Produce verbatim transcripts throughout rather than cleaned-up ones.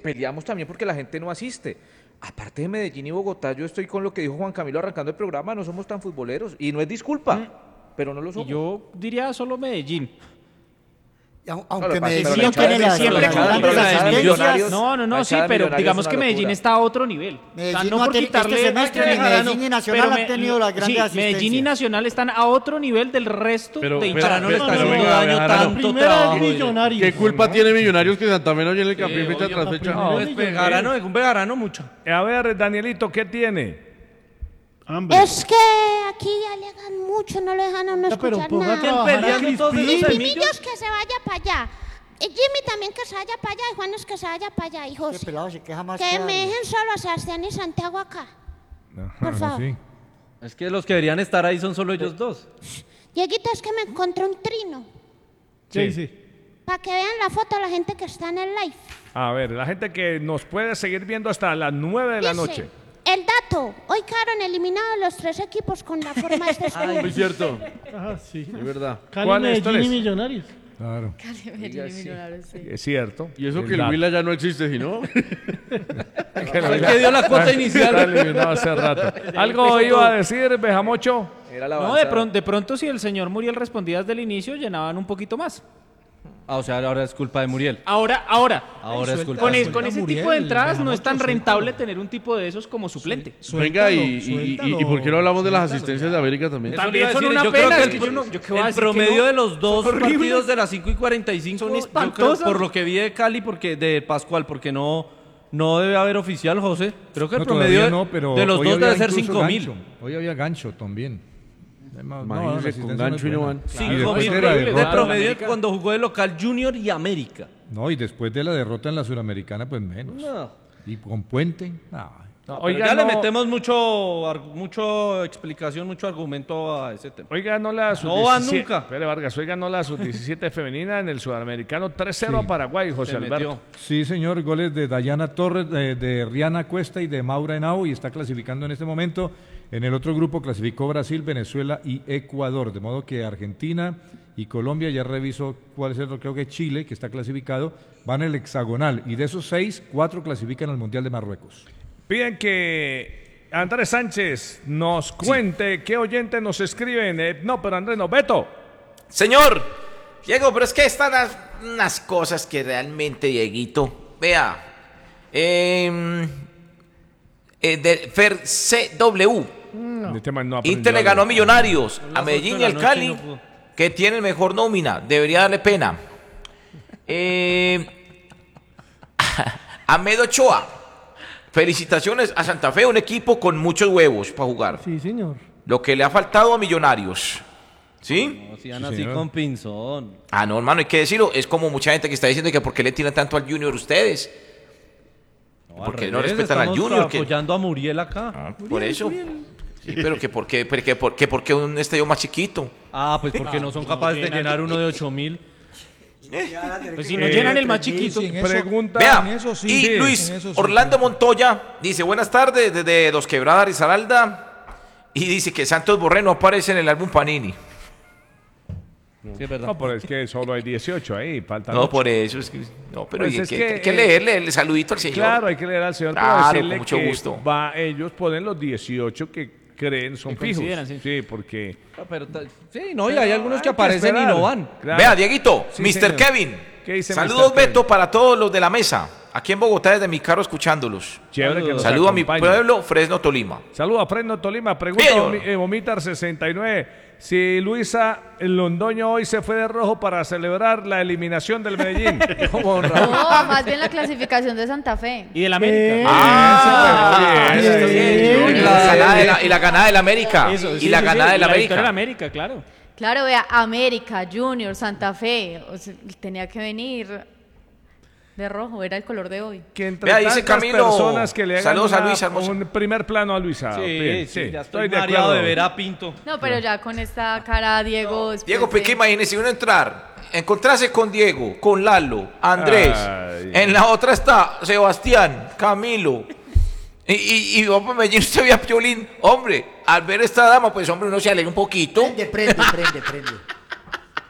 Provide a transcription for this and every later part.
peleamos también porque la gente no asiste. Aparte de Medellín y Bogotá, yo estoy con lo que dijo Juan Camilo arrancando el programa, no somos tan futboleros. Y no es disculpa, mm. pero no lo somos. Y yo diría solo Medellín. Aunque Medellín tiene las grandes asistencias. No, no, no, sí, pero digamos que Medellín está a otro nivel. Medellín no por quitarle este semestre ni Medellín y Nacional han tenido las grandes asistencias. Medellín y Nacional están a otro nivel del resto de hinchadas. No le está haciendo daño tanto trabajo. ¿Qué culpa tiene Millonarios que Santa Fe no llene el Campín fecha tras fecha? No, es Bejarano, es un Bejarano mucho. A ver, Danielito, ¿qué tiene? Hambre. Es que aquí alegan mucho, no lo dejan a uno no, escuchar nada. Y Pinillos que se vaya para allá. Y Jimmy también que se vaya para allá. Y Juanes que se vaya para allá, hijos. Se queja más que me dejen solo a Sebastián y Santiago acá. Ajá, por favor. Sí. Es que los que deberían estar ahí son solo ellos dos. Dieguito, es que me encontré un trino. Sí, sí. Para que vean la foto de la gente que está en el live. A ver, la gente que nos puede seguir viendo hasta las nueve de la Dice, noche. El dato, hoy quedaron eliminados los tres equipos con la forma de este escudo. Es cierto. Ah, sí. Es verdad. Cali, Medellín y Millonarios. Claro. Cali, Medellín y Millonarios, sí. Es cierto. Y eso el que el Huila ya no existe, ¿si no? que el que dio la cuota inicial. Está eliminado hace rato. ¿Algo iba a decir, Bejamocho? No, de pronto, de pronto si el señor Muriel respondía desde el inicio, llenaban un poquito más. Ah, o sea, ahora es culpa de Muriel. Ahora, ahora. Ahora es culpa con, de es, con ese Muriel, tipo de entradas no es tan suéltalo. rentable tener un tipo de esos como suplente. Venga, y, y, y, y ¿por qué no hablamos de las asistencias de América también? También son decir, una yo pena. creo que Es que yo no, yo qué voy a el decir promedio que no. de los dos Son horribles. partidos de las cinco y cuarenta y cinco Son yo creo, espantosas. por lo que vi de Cali, porque de Pascual, porque no, no debe haber oficial, José. Creo que el No, promedio todavía no, pero de los hoy dos había debe ser incluso cinco mil. gancho. Hoy había gancho también. No, Imagínense, no, con la gancho y no van. asistencia cinco no es mil buena. Y después de la de derrota- promedio cuando jugó de local Junior y América. No, y después de la derrota en la Suramericana, pues menos. No. Y con Puente, no. No, Oiga, ya no- le metemos mucho, ar- mucho explicación, mucho argumento a ese tema. Hoy ganó la sub No van diecisiete. nunca. Pere Vargas, hoy ganó la sub diecisiete femenina en el Sudamericano tres cero Sí. a Paraguay, José Se Alberto. metió. Sí, señor, goles de Dayana Torres, de, de Rihanna Cuesta y de Maura Henao, y está clasificando en este momento. En el otro grupo clasificó Brasil, Venezuela y Ecuador, de modo que Argentina y Colombia, ya revisó cuál es el otro, creo que Chile, que está clasificado, van el hexagonal, y de esos seis, cuatro clasifican al Mundial de Marruecos. Piden que Andrés Sánchez nos cuente qué oyentes nos escriben. Eh, no, pero Andrés, no, Beto. Señor, Diego, pero es que están las, unas cosas que realmente, Dieguito, vea, eh, eh, de Fer C W, Este man no aprendió Inter le algo. ganó a Millonarios, Son a las Medellín ocho y de al la noche Cali, y no pudo. que tiene mejor nómina, debería darle pena. Eh, Ahmed Ochoa, felicitaciones a Santa Fe, un equipo con muchos huevos para jugar. Sí, señor. Lo que le ha faltado a Millonarios. ¿Sí? No, sigan así con Pinzón. Ah, no, hermano, hay que decirlo. Es como mucha gente que está diciendo que por qué le tiran tanto al Junior ustedes. No, ¿Por al qué no revés, respetan al estamos Junior? Que- apoyando a Muriel acá. Ah, por eso. Sí, pero que por qué, pero que por qué, por qué un estadio más chiquito. Ah, pues porque no son capaces de llenar uno de ocho mil. Pues si no Eh, llenan el más chiquito. sí, en eso- Pregunta. Vea, en eso sí, y sí, Luis en eso sí. Orlando Montoya dice, buenas tardes desde Dos Quebradas, Risaralda. Y dice que Santos Borré no aparece en el álbum Panini. Sí, es verdad. No, pero es que solo hay dieciocho ahí, faltan No, ocho. por eso. Es que, no, pero Pues hay es que, que, hay que eh, leerle el saludito al señor. Claro, hay que leer al señor Claro, para decirle con mucho que gusto. va, ellos ponen los dieciocho que creen son Que fijos. consideran, sí. Sí, porque... Ah, pero ta- sí, no, y hay algunos que hay que aparecen y esperar. no van. Claro. Vea, Dieguito, Sí, mister señor. Kevin. ¿Qué dice Saludos, mister Beto, Kevin? para todos los de la mesa. Aquí en Bogotá, desde mi carro, escuchándolos. Chévere que nos Saludo a mi acompañe. pueblo, Fresno, Tolima. Saludos a Fresno Tolima. Pregunta Señor. Vomi- eh, Vomitar sesenta y nueve. Si Luisa Londoño hoy se fue de rojo para celebrar la eliminación del Medellín. Como No, Raúl. más bien la clasificación de Santa Fe. Y del América. Ah, Eso, eso está bien. bien. Y la ganada de la- y la ganada del América. Eso, y sí, la sí, ganada sí, del y la victoria del América. América, claro. Claro, vea, América, Junior, Santa Fe. O sea, tenía que venir de rojo, era el color de hoy. Que entre Vea, dice tantas Camilo, personas que le hagan saludos a una- Luis Hermoso. un primer plano a Luisa. Sí, Bien, sí, ya estoy, estoy de mareado acuerdo. de ver a Pinto. No, pero ya con esta cara, Diego. después Diego, pues de- que imagínese uno entrar, encontrarse con Diego, con Lalo, Andrés. Ay. En la otra está Sebastián, Camilo. Y, y, y vamos a Medellín, usted ve a Piolín. Hombre, al ver esta dama, pues hombre, uno se alegra un poquito. Prende, prende, prende, prende.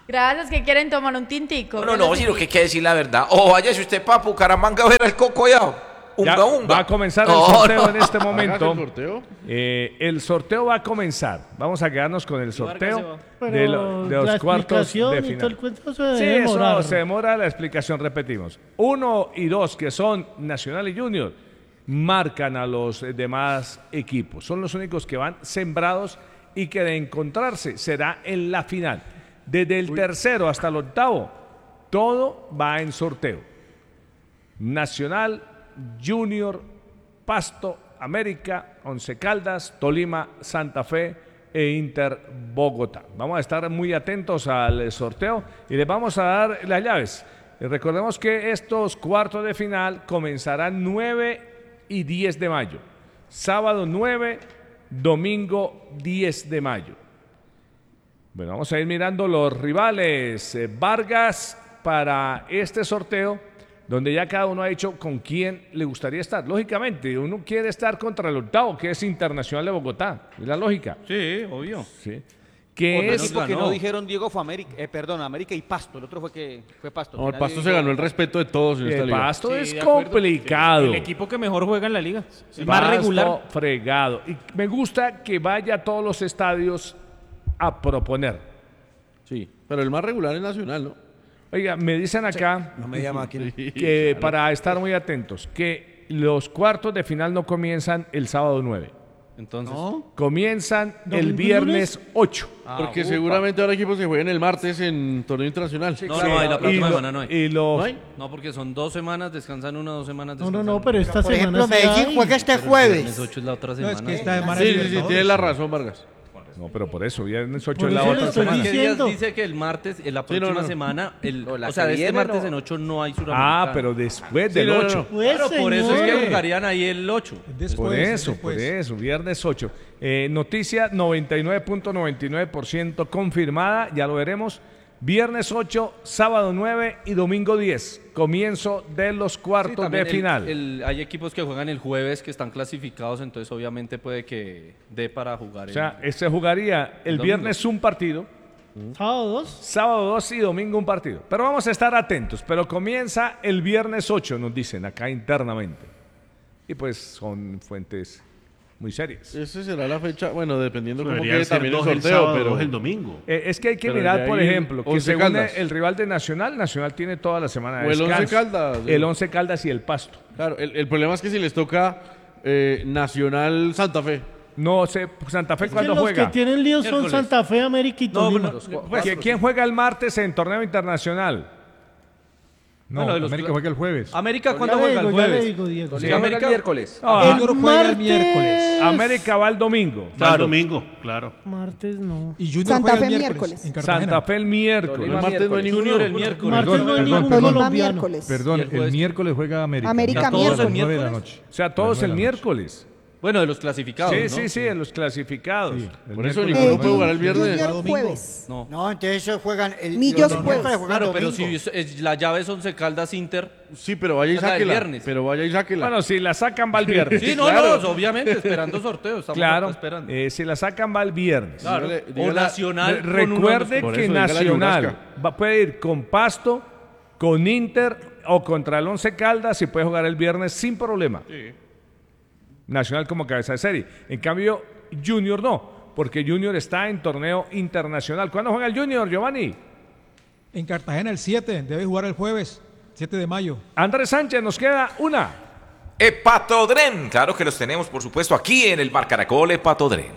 Gracias, que quieren tomar un tintico. No, no, no, sino que hay que decir la verdad. O váyase usted para Bucaramanga a ver el coco ya. Unga, Ya unga. va a comenzar el No, sorteo no. en este momento. ¿El sorteo? Eh, el sorteo va a comenzar. Vamos a quedarnos con el sorteo Pero de, lo- de los la cuartos explicación de y todo final. el cuento se Sí, debe eso demorar. se demora la explicación, repetimos. Uno y dos, que son Nacional y Junior, marcan a los demás equipos. Son los únicos que van sembrados y que de encontrarse será en la final. Desde el tercero hasta el octavo, todo va en sorteo. Nacional, Junior, Pasto, América, Once Caldas, Tolima, Santa Fe e Inter Bogotá. Vamos a estar muy atentos al sorteo y les vamos a dar las llaves. Y recordemos que estos cuartos de final comenzarán nueve y diez de mayo. Sábado nueve, domingo diez de mayo. Bueno, vamos a ir mirando los rivales. Eh, Vargas para este sorteo, donde ya cada uno ha dicho con quién le gustaría estar. Lógicamente, uno quiere estar contra el octavo, que es Internacional de Bogotá. Es la lógica. Sí, obvio. Sí. Que Otro es equipo que ganó. no dijeron Diego fue América, eh, perdón, América y Pasto. El otro fue que fue Pasto. No, el Nadie Pasto se dijo- ganó el respeto de todos en esta el liga. Pasto Sí, es de acuerdo. complicado. El equipo que mejor juega en la liga. El más Pasto regular. fregado. Y me gusta que vaya a todos los estadios a proponer. Sí, pero el más regular es Nacional, ¿no? Oiga, me dicen acá No me llama aquí. que para estar muy atentos, que los cuartos de final no comienzan el sábado nueve. Entonces, Comienzan el ¿Domingo y viernes lunes? ocho. Porque seguramente ahora equipos se jueguen el martes en torneo internacional. no, no hay, la Y próxima lo- semana no hay. y los- ¿No hay? No, porque son dos semanas, descansan una, dos semanas, No, descansan no, no, una. pero esta Por semana ejemplo, sí Medellín hay. juega este Pero el viernes jueves. ocho es la otra No, semana. es que esta semana Sí, es sí, sí, Libertadores. tienes la razón, Vargas. No, pero por eso, viernes ocho Por es la eso otra le estoy semana. ¿Qué diciendo. días dice que el martes, en la Sí, no, próxima no. semana, el, No, la o sea, que de este viene, martes no. en ocho no hay suramericano? Ah, pero después Sí, del no, no, ocho. no. Pues, Claro, por eso es señor. que jugarían ahí el ocho. Después, Por eso, después. por eso, viernes ocho. Eh, noticia noventa y nueve punto noventa y nueve por ciento confirmada, ya lo veremos. Viernes ocho, sábado nueve y domingo diez. Comienzo de los Sí, cuartos también de el- final. el- hay equipos que juegan el jueves que están clasificados, entonces obviamente puede que dé para jugar. O sea, el- se jugaría el domingo. viernes un partido, Sábado dos. sábado dos y domingo un partido. Pero vamos a estar atentos. Pero comienza el viernes ocho, nos dicen acá internamente. Y pues son fuentes muy serias. Esa será la fecha, bueno, dependiendo cómo Deberían quede ser también el dos el sorteo, sábado, pero dos el domingo. Eh, es que hay que Pero mirar, de por ahí, ejemplo, que Once según Caldas. el rival de Nacional, Nacional tiene toda la semana de O el Once descanso. Caldas. El Once Caldas y el Pasto. Claro, el, el problema es que si les toca eh, Nacional Santa Fe. No sé, Santa Fe Es que cuándo los juega. que tienen líos son Miércoles. Santa Fe, América y Tolima. Pues, ¿qui- ¿Quién juega el martes en torneo internacional? No, Bueno, de los América cla- juega el jueves. América, Ya ¿cuándo le juega digo, el ya le jueves? digo, Diego. Sí, Sí, juega América- el miércoles. Ah, El Junior juega el martes. miércoles. América va el domingo. Va el Claro. domingo, claro. Martes no. Y Junior Santa juega el Fe miércoles. miércoles. En Cartagena. Santa Fe el miércoles. El martes no hay ninguno. Junior el miércoles. Martes Perdón, no hay perdón, ningún perdón. Tolima colombiano. miércoles. Perdón, ¿Y el el, jueves? miércoles juega América. América Ya todos miércoles. el nueve de la noche. O sea, todos A el las nueve de la miércoles. Bueno, de los clasificados, Sí, ¿no? sí, sí, en los clasificados. Sí, el Por eso miércoles ninguno Eh, puede jugar el viernes. Junior domingo. jueves. No. No, entonces ellos juegan. El, Millos los jueves. miércoles juegan Claro, pero domingo. si es- es- la llave es Once Caldas Inter. Sí, pero vaya y Es la del sáquela. viernes. Pero vaya y sáquela. Bueno, si la sacan va el viernes. Sí, no, claro. no, obviamente, esperando sorteos. Estamos Claro, esperando. eh, si la sacan va el viernes. Claro. dígale- o dígale- Nacional. Re- con uno de los- Recuerde por que eso, dígale a Nacional Yurasca. va, puede ir con Pasto, con Inter o contra el Once Caldas y puede jugar el viernes sin problema. Nacional como cabeza de serie. En cambio, Junior no, porque Junior está en torneo internacional. ¿Cuándo juega el Junior, Giovanni? En Cartagena el siete, debe jugar el jueves, siete de mayo. Andrés Sánchez, nos queda una. Hepatodren, claro que los tenemos, por supuesto, aquí en el Bar Caracol, Hepatodren.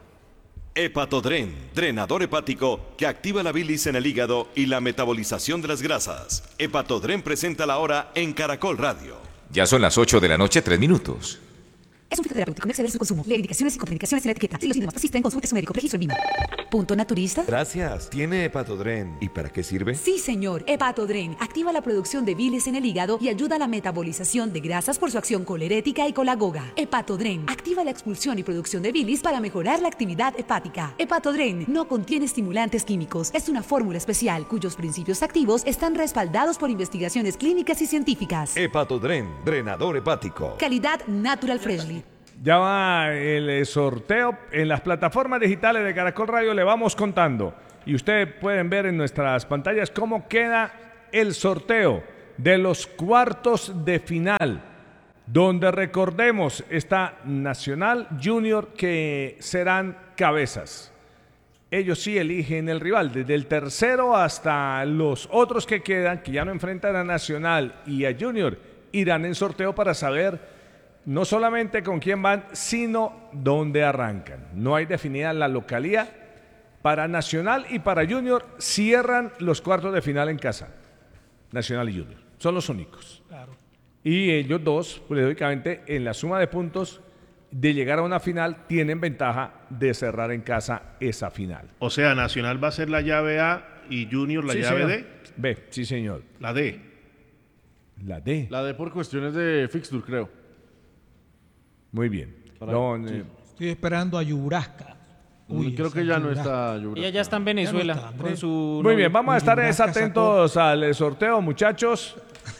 Hepatodren, drenador hepático que activa la bilis en el hígado y la metabolización de las grasas. Hepatodren presenta la hora en Caracol Radio. Ya son las ocho de la noche, tres minutos. Es un fitoterapéutico, no exceder su consumo. Lee indicaciones y contraindicaciones en la etiqueta. Si los síntomas persisten, consulte a su médico. Registro en Vimo. ¿Punto naturista? Gracias. ¿Tiene Hepatodren? ¿Y para qué sirve? Sí, señor. Hepatodren activa la producción de bilis en el hígado y ayuda a la metabolización de grasas por su acción colerética y colagoga. Hepatodren activa la expulsión y producción de bilis para mejorar la actividad hepática. Hepatodren no contiene estimulantes químicos. Es una fórmula especial cuyos principios activos están respaldados por investigaciones clínicas y científicas. Hepatodren, drenador hepático. Calidad Natural Freshly. Ya va el eh, sorteo en las plataformas digitales de Caracol Radio, le vamos contando. y ustedes pueden ver en nuestras pantallas cómo queda el sorteo de los cuartos de final, donde recordemos está Nacional, Junior, que serán cabezas. Ellos sí eligen el rival, desde el tercero hasta los otros que quedan, que ya no enfrentan a Nacional y a Junior, irán en sorteo para saber no solamente con quién van, sino dónde arrancan. No hay definida la localía. Para Nacional y para Junior cierran los cuartos de final en casa. Nacional y Junior. Son los únicos. Claro. Y ellos dos, pues, lógicamente, en la suma de puntos de llegar a una final, tienen ventaja de cerrar en casa esa final. O sea, Nacional va a ser la llave A y Junior la Sí, llave señor. D. B, sí, señor. La D. La D. La D por cuestiones de fixture, creo. Muy bien. Para- No, sí. eh, Estoy esperando a Yurasca. Uy, Creo esa que ya no Yurasca. está Yurasca. Ella ya está en Venezuela Ya no está, con su Muy novio. bien, vamos a estar es Yurasca atentos al sorteo, muchachos,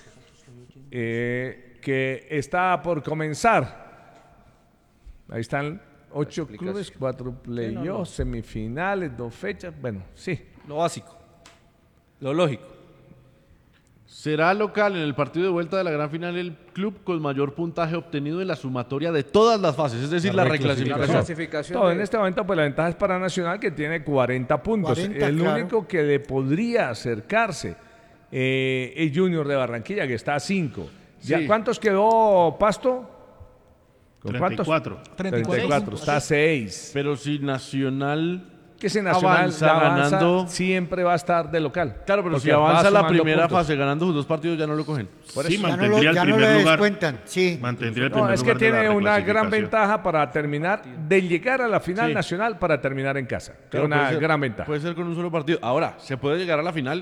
eh, que está por comenzar. Ahí están ocho explicación. clubes, cuatro playoffs, semifinales, dos fechas. Bueno, sí. Lo básico. Lo lógico. Será local en el partido de vuelta de la gran final el club con mayor puntaje obtenido en la sumatoria de todas las fases, es decir, la, La reclasificación. reclasificación. Todo, de- en este momento, pues la ventaja es para Nacional, que tiene cuarenta puntos. cuarenta, el claro. único que le podría acercarse eh, es Junior de Barranquilla, que está a cinco. ¿Ya Sí. cuántos quedó Pasto? ¿Con treinta y cuántos? cuatro. treinta y cuatro, está a seis. Pero si Nacional Que si Nacional avanza ya avanza, ganando... siempre va a estar de local. Claro, pero Porque si avanza va la sumando primera puntos. fase ganando sus dos partidos ya no lo cogen. Por Sí, eso. Ya no lo, mantendría ya el no primer lo lugar. descuentan, sí. Mantendría el No, primer es que lugar de la tiene una gran reclasificación. ventaja para terminar, de llegar a la final Sí. nacional para terminar en casa. Claro, Tiene una puede ser- gran ventaja. Puede ser con un solo partido. Ahora, se puede llegar a la final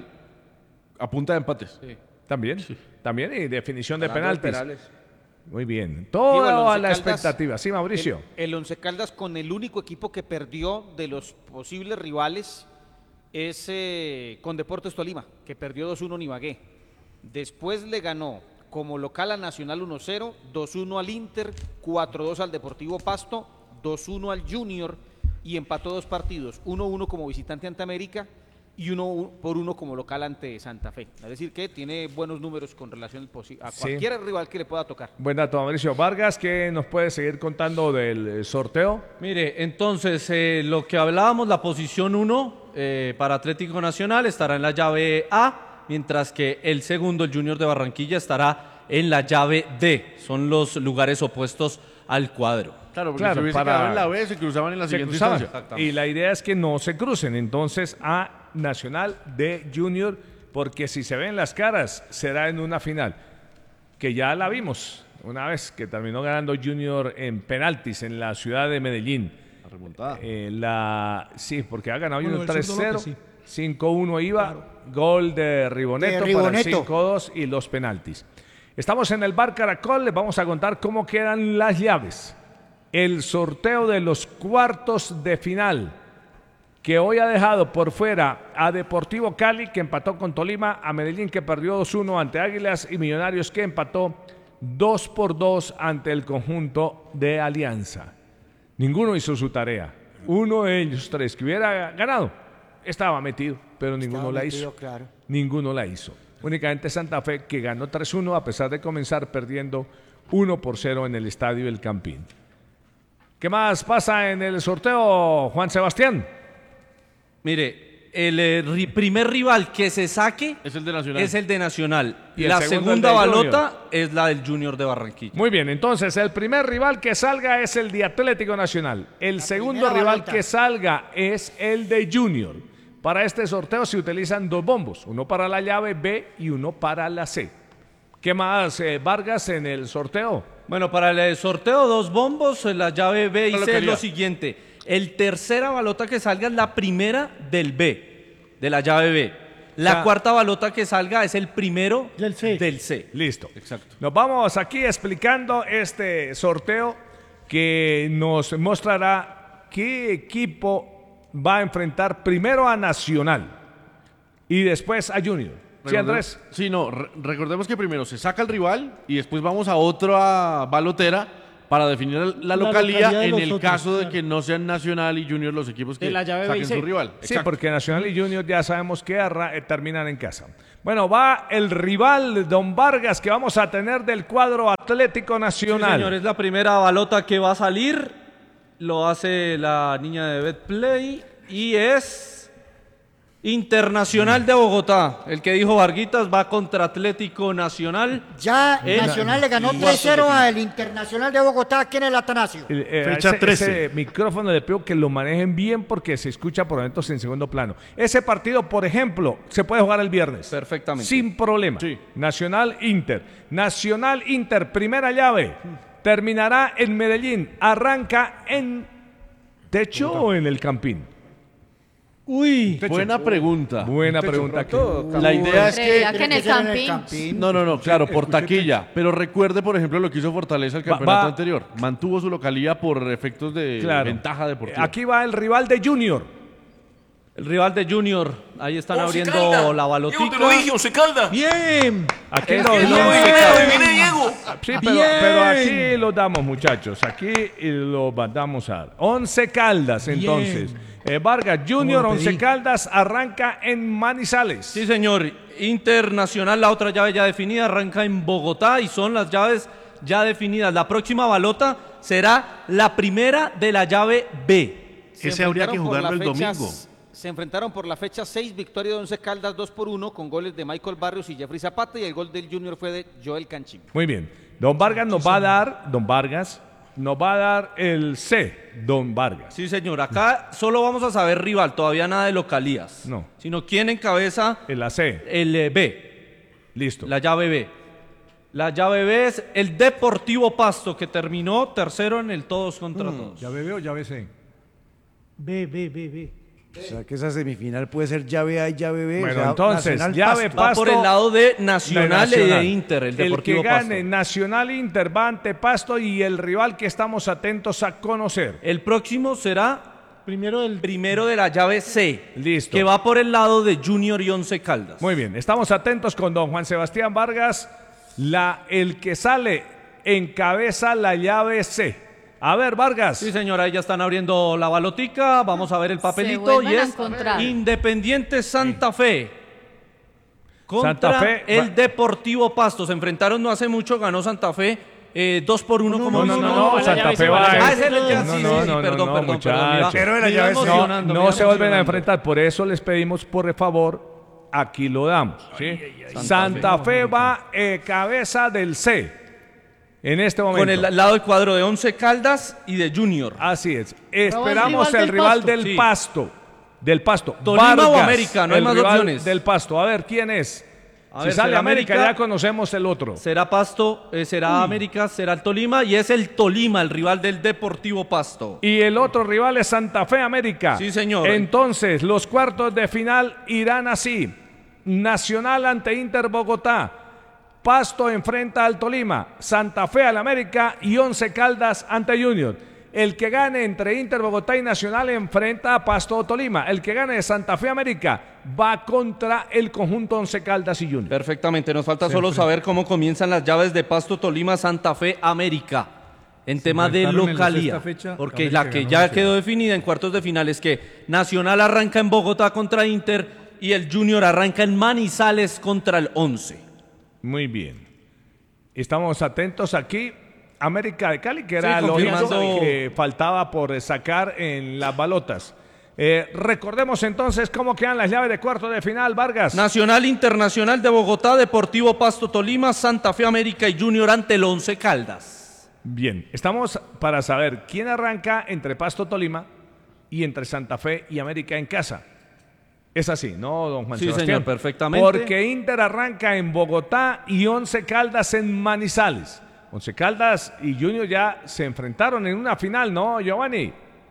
a punta de empates. También, también, y definición de Ganando penaltis. penales. Muy bien. Digo, Toda el Once la Caldas- expectativa. Sí, Mauricio. El, el Once Caldas con el único equipo que perdió de los posibles rivales es eh, con Deportes Tolima, que perdió dos uno en Ibagué. Después le ganó como local a Nacional uno cero, dos uno al Inter, cuatro dos al Deportivo Pasto, dos uno al Junior y empató dos partidos, uno uno como visitante ante América y uno por uno como local ante Santa Fe. Es decir, que tiene buenos números con relación al posi- a Sí. cualquier rival que le pueda tocar. Buen dato, Mauricio. Vargas, ¿qué nos puede seguir contando del eh, sorteo? Mire, entonces, eh, lo que hablábamos, la posición uno eh, para Atlético Nacional estará en la llave A, mientras que el segundo, el Junior de Barranquilla, estará en la llave D. Son los lugares opuestos al cuadro. Claro, porque Claro, si hubiese para- quedado en la B, se cruzaban en la Se siguiente cruzaban. instancia. Y la idea es que no se crucen. Entonces, a Nacional de Junior, porque si se ven las caras, será en una final. Que ya la vimos una vez que terminó ganando Junior en penaltis en la ciudad de Medellín. La remontada. Eh, la, sí, porque ha ganado Bueno, Junior el tres zurdo cero. López, sí. cinco uno iba, gol de Riboneto, De para el Riboneto. cinco dos y los penaltis. Estamos en el Bar Caracol, les vamos a contar cómo quedan las llaves. El sorteo de los cuartos de final, que hoy ha dejado por fuera a Deportivo Cali, que empató con Tolima, a Medellín, que perdió dos uno ante Águilas, y Millonarios, que empató dos por dos ante el conjunto de Alianza. Ninguno hizo su tarea. Uno de ellos tres que hubiera ganado estaba metido, pero ninguno Estaba la metido, hizo. claro. Ninguno la hizo. Únicamente Santa Fe, que ganó tres uno a pesar de comenzar perdiendo uno por cero en el Estadio El Campín. ¿Qué más pasa en el sorteo, Juan Sebastián? Mire, el eh, ri- primer rival que se saque Es el de Nacional. es el de Nacional. Y el La segundo, segunda el de balota es la del Junior de Barranquilla. Muy bien, entonces el primer rival que salga es el de Atlético Nacional. El segundo primera rival balota. que salga es el de Junior. Para este sorteo se utilizan dos bombos, uno para la llave B y uno para la C. ¿Qué más, eh, Vargas, en el sorteo? Bueno, para el eh, sorteo, dos bombos, eh, la llave B y No lo C es quería. lo siguiente. El tercera balota que salga es la primera del B, de la llave B. La O sea, cuarta balota que salga es el primero Del C. del C. Listo. Exacto. Nos vamos aquí explicando este sorteo que nos mostrará qué equipo va a enfrentar primero a Nacional y después a Junior. ¿Sí, Recordemos- Andrés? Sí, no. re- recordemos que primero se saca el rival y después vamos a otra balotera para definir la, La localía, localidad de en los el otros, caso de claro. que no sean Nacional y Junior los equipos que De la llave B y saquen C. su rival. Sí, Exacto. porque Nacional y Junior ya sabemos que arra- eh, terminan en casa. Bueno, va el rival, Don Vargas, que vamos a tener del cuadro Atlético Sí, Nacional. señor, es la primera balota que va a salir. Lo hace la niña de Betplay y es Internacional de Bogotá. El que dijo Varguitas va contra Atlético Nacional. Ya En- Nacional le ganó en tres cero cuartos de al Internacional de Bogotá aquí en el Atanasio. Eh, eh, Fecha ese, trece. ese micrófono le pido que lo manejen bien porque se escucha por momentos en segundo plano. Ese partido, por ejemplo, se puede jugar el viernes. Perfectamente. Sin problema. Sí. Nacional Inter. Nacional Inter, primera llave. Terminará en Medellín. Arranca en Techo o en el Campín. Uy, Buena pregunta. Buena pregunta. aquí. La idea es que... Creería que en el Tiene que ser Campín. Campín. No, no, no, claro, por taquilla. Pero recuerde, por ejemplo, lo que hizo Fortaleza el Va- campeonato va- anterior. Mantuvo su localía por efectos de Claro. ventaja deportiva. Aquí va el rival de Junior. El rival de Junior. Ahí están Once abriendo Caldas. la Diego, balotica. te lo dije, Once Caldas. Bien. Aquí Es lo, que lo- no, Viene, Caldas. viene Diego. Sí, pero, Bien. pero aquí lo damos, muchachos. Aquí lo mandamos a dar. Once Caldas, Bien. entonces. Eh, Vargas Junior, Como lo Once pedí. Caldas, arranca en Manizales. Sí, señor. Internacional, la otra llave ya definida, arranca en Bogotá y son las llaves ya definidas. La próxima balota será la primera de la llave B. Se Ese habría que enfrentaron por jugarlo la el fecha- domingo. Se enfrentaron por la fecha seis, victoria de Once Caldas dos por uno con goles de Michael Barrios y Jeffrey Zapata y el gol del Junior fue de Joel Canchimbo. Muy bien. Don Vargas nos va a dar, Don Vargas, nos va a dar el C, Don Vargas. Sí, señor. Acá solo vamos a saber rival, todavía nada de localías. No. Sino quién encabeza En la C. el eh, B, Listo. la llave B. La llave B es el Deportivo Pasto, que terminó tercero en el todos contra todos. ¿Llave B o llave C? B, B, B, B. O sea que esa semifinal puede ser llave A y llave B. Bueno, o sea, entonces, Nacional llave Pasto. Va por el lado de Nacional, y de Inter, el Deportivo El que gane Pasto. Nacional Inter va ante Pasto y el rival que estamos atentos a conocer. El próximo será Primero del primero de la llave C, Listo. que va por el lado de Junior y Once Caldas. Muy bien, estamos atentos con don Juan Sebastián Vargas. La, el que sale encabeza la llave C. A ver, Vargas. Sí, señora, ahí ya están abriendo la balotica. Vamos a ver el papelito vuelvan y a es encontrar. Independiente Santa Fe contra Santa Fe va- el Deportivo Pasto. Se enfrentaron no hace mucho, ganó Santa Fe eh, dos por uno. como No, no, vimos. no, no, la Santa llave Fe se va va a a- Ah, ese es el ya, No, sí, no, sí, no, sí, no, perdón, no, perdón, muchachos. perdón. Mira, Pero de la me iba llave sí. emocionando, me No iba se vuelven a emocionando. enfrentar, por eso les pedimos por favor, aquí lo damos. ¿sí? Santa Fe va eh, cabeza del C en este momento. Con el lado del cuadro de Once Caldas y de Junior. Así es. Ahora va el Esperamos rival el del rival Pasto. del Sí. Pasto. Del Pasto. Tolima o Vargas, América, no hay el más rival opciones. Del Pasto. A ver, ¿quién es? A si ver, sale será América, América, ya conocemos el otro. Será Pasto, eh, será América, será el Tolima y es el Tolima, el rival del Deportivo Pasto. Y el otro rival es Santa Fe América. Sí, señor. Entonces, los cuartos de final irán así. Nacional ante Inter Bogotá. Pasto enfrenta al Tolima. Santa Fe al América y Once Caldas ante Junior. El que gane entre Inter Bogotá y Nacional enfrenta a Pasto o Tolima. El que gane de Santa Fe América va contra el conjunto Once Caldas y Junior. Perfectamente, nos falta solo saber cómo comienzan las llaves de Pasto, Tolima, Santa Fe, América. En tema de enfrentaron en la localía. sexta fecha, Porque América la que ganó ya Nacional. quedó definida en cuartos de final es que Nacional arranca en Bogotá contra Inter y el Junior arranca en Manizales contra el Once. Muy bien. Estamos atentos aquí. América de Cali, que era Sí, lo único confirmando- que faltaba por sacar en las balotas. Eh, recordemos entonces cómo quedan las llaves de cuarto de final, Vargas. Nacional Internacional de Bogotá, Deportivo Pasto, Tolima, Santa Fe, América y Junior ante el Once Caldas. Bien, estamos para saber quién arranca entre Pasto Tolima y entre Santa Fe y América en casa. Es así, ¿no, don Juan Sí, Sebastián? señor, perfectamente. Porque Inter arranca en Bogotá y Once Caldas en Manizales. Once Caldas y Junior ya se enfrentaron en una final, ¿no, Giovanni?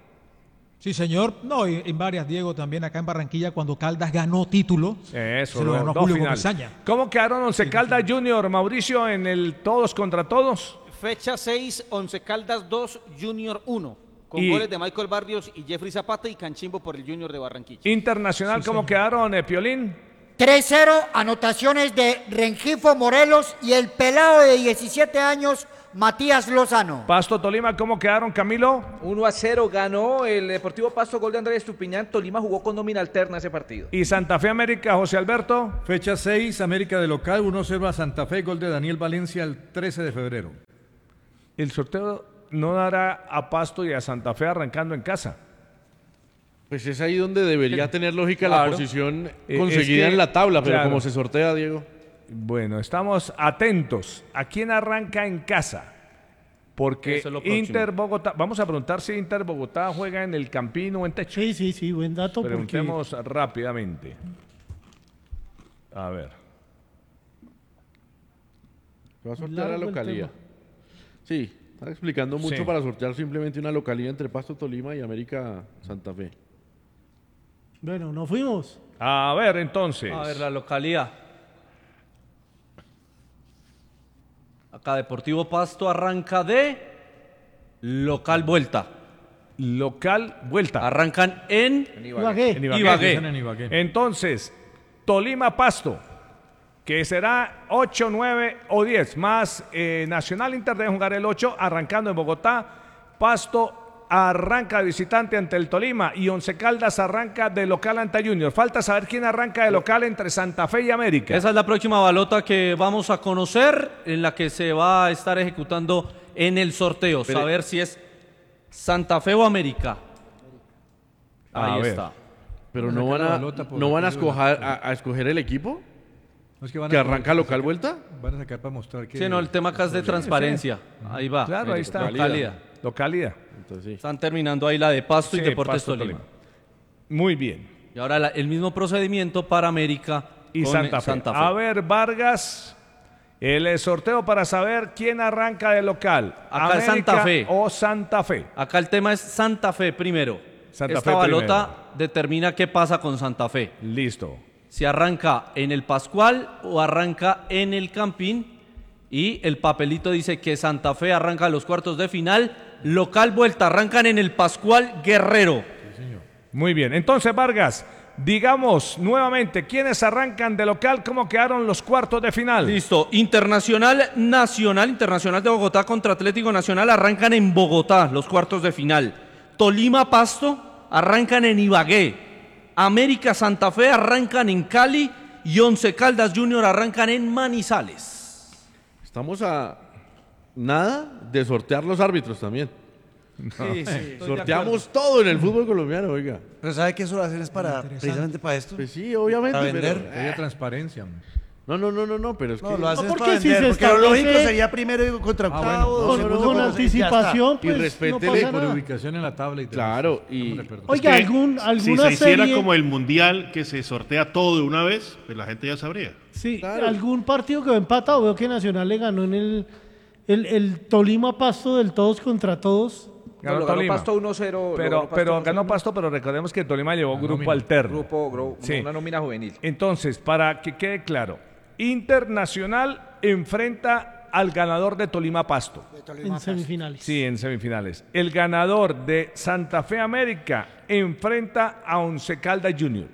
Sí, señor. No, y en varias, Diego, también acá en Barranquilla, cuando Caldas ganó título. Eso, se lo ganó a dos Julio finales. Comesaña. ¿Cómo quedaron Once Caldas Junior, Mauricio, en el todos contra todos? Fecha seis, Once Caldas dos, Junior uno. Con Y- goles de Michael Barrios y Jeffrey Zapata y Canchimbo por el Junior de Barranquilla. Internacional, ¿cómo quedaron, eh, Piolín? tres cero, anotaciones de Rengifo Morelos y el pelado de diecisiete años, Matías Lozano. Pasto Tolima, ¿cómo quedaron, Camilo? uno a cero ganó el Deportivo Pasto, gol de Andrés Estupiñán. Tolima jugó con nómina alterna ese partido. ¿Y Santa Fe América, José Alberto? Fecha seis, América de local, uno cero a Santa Fe, gol de Daniel Valencia el trece de febrero. El sorteo no dará a Pasto y a Santa Fe arrancando en casa. Pues es ahí donde debería tener lógica Claro. la posición Eh, conseguida es que- en la tabla, pero claro. como se sortea, Diego. Bueno, estamos atentos. ¿A quién arranca en casa? Porque Eso es lo próximo. Inter Bogotá, vamos a preguntar si Inter Bogotá juega en el Campín o en techo. Sí, sí, sí, buen dato. Porque Preguntemos rápidamente. A ver. Va a sortear la Largo el localía. tema. Sí, están explicando mucho Sí. para sortear simplemente una localía entre Pasto Tolima y América Santa Fe. Bueno, nos fuimos. A ver, entonces. A ver, la localidad. Acá Deportivo Pasto arranca de local vuelta. Local vuelta. Arrancan en Ibagué. En Ibagué. Ibagué. Empiezan en Ibagué. Entonces, Tolima Pasto, que será ocho, nueve o diez, más eh, Nacional Inter debe jugar el ocho, arrancando en Bogotá. Pasto arranca de visitante ante el Tolima y Once Caldas arranca de local ante Junior. Falta saber quién arranca de local entre Santa Fe y América. Esa es la próxima balota que vamos a conocer, en la que se va a estar ejecutando en el sorteo. Pero- Saber si es Santa Fe o América. A Ahí ver. está. Pero Vamos a no van sacar la a, balota por no van a aquello de escoger, la- a, a escoger el equipo No, es que van a- que arranca van a local sacar- vuelta. Van a sacar para mostrar que... Sí, no, el tema acá es de transparencia. Ahí va. Claro, ahí está. Localidad. Localidad. Entonces, sí. Están terminando ahí la de Pasto y Sí, Deportes Pasto, Tolima. Muy bien. Y ahora la- el mismo procedimiento para América Y con Santa Fe. Santa Fe. A ver, Vargas, el eh, sorteo para saber quién arranca de local. Acá es Santa Fe. O Santa Fe. Acá el tema es Santa Fe primero. Santa Esta Fe balota primero. determina qué pasa con Santa Fe. Listo. Si arranca en el Pascual o arranca en el Campín. Y el papelito dice que Santa Fe arranca los cuartos de final. Local vuelta, arrancan en el Pascual Guerrero. Muy bien. Entonces, Vargas, digamos nuevamente quiénes arrancan de local, cómo quedaron los cuartos de final. Listo. Internacional Nacional, Internacional de Bogotá contra Atlético Nacional arrancan en Bogotá los cuartos de final. Tolima Pasto arrancan en Ibagué. América Santa Fe arrancan en Cali y Once Caldas Junior arrancan en Manizales. Estamos a nada de sortear los árbitros también. Sí, sí, estoy de Sorteamos todo en el fútbol colombiano, oiga. Pero ¿sabe que eso lo hacen es para, precisamente para esto? Pues sí, obviamente. Para vender. pero- Haya transparencia. No, no, no, no, no, pero es No, que... lo hacen No, es porque para si vender, se porque lo lógico establece- sería primero contra Ah, octavo, bueno, Con, segundo con contra- anticipación, Y pues no respétele pasa Por nada. ubicación en la tabla y Claro, demás. y- No me perdón. Oiga, que algún, si alguna se hiciera serie, como el mundial que se sortea todo de una vez, pues la gente ya sabría. sí, Claro. algún partido que va empatado. Veo que Nacional le ganó en el, el, el Tolima Pasto del todos contra todos. Ganó Lo ganó Tolima. Pasto uno cero. lo Pero, ganó Pasto pero uno cero. ganó Pasto, pero recordemos que Tolima llevó grupo nómina. alterno. Grupo, gro- Sí. una nómina juvenil. Entonces, para que quede claro, Internacional enfrenta al ganador de Tolima Pasto. En semifinales. Sí, en semifinales. El ganador de Santa Fe América enfrenta a Once Caldas Junior.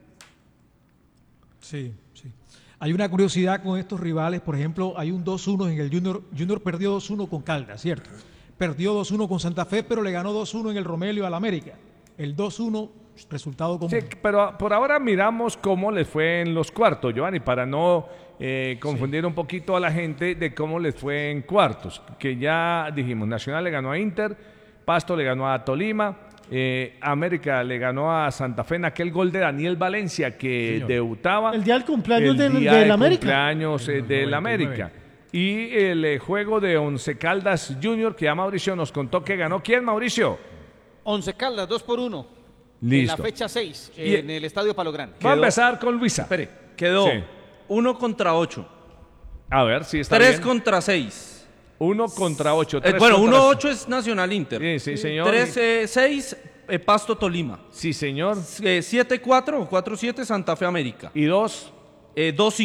Sí, sí. Hay una curiosidad con estos rivales, por ejemplo, hay un dos uno en el Junior. Junior perdió dos uno con Caldas, ¿cierto? Perdió dos uno con Santa Fe, pero le ganó dos uno en el Romelio al América. El dos uno, resultado común. Sí, pero por ahora miramos cómo les fue en los cuartos, Giovanni, para no eh, confundir un poquito a la gente de cómo les fue en cuartos. Que ya dijimos, Nacional le ganó a Inter, Pasto le ganó a Tolima, eh, América le ganó a Santa Fe en aquel gol de Daniel Valencia que Señor. debutaba. El día del cumpleaños el del- día del de América. cumpleaños eh, En el del noventa y nueve. América. Y el eh, juego de Once Caldas Junior, que ya Mauricio nos contó que ganó. ¿Quién, Mauricio? Once Caldas, dos por uno. Listo. En la fecha seis, Y- en el Estadio Palo Grande. Va a empezar con Luisa. Espere, quedó Sí. uno contra ocho. A ver si está Tres bien. contra seis. Uno contra ocho. Eh, tres bueno, contra uno seis. ocho es Nacional Inter. Sí, sí, señor. Tres eh, seis, eh, Pasto Tolima. Sí, señor. Eh, siete cuatro o cuatro siete Santa Fe América. Y dos. Eh, dos cinco.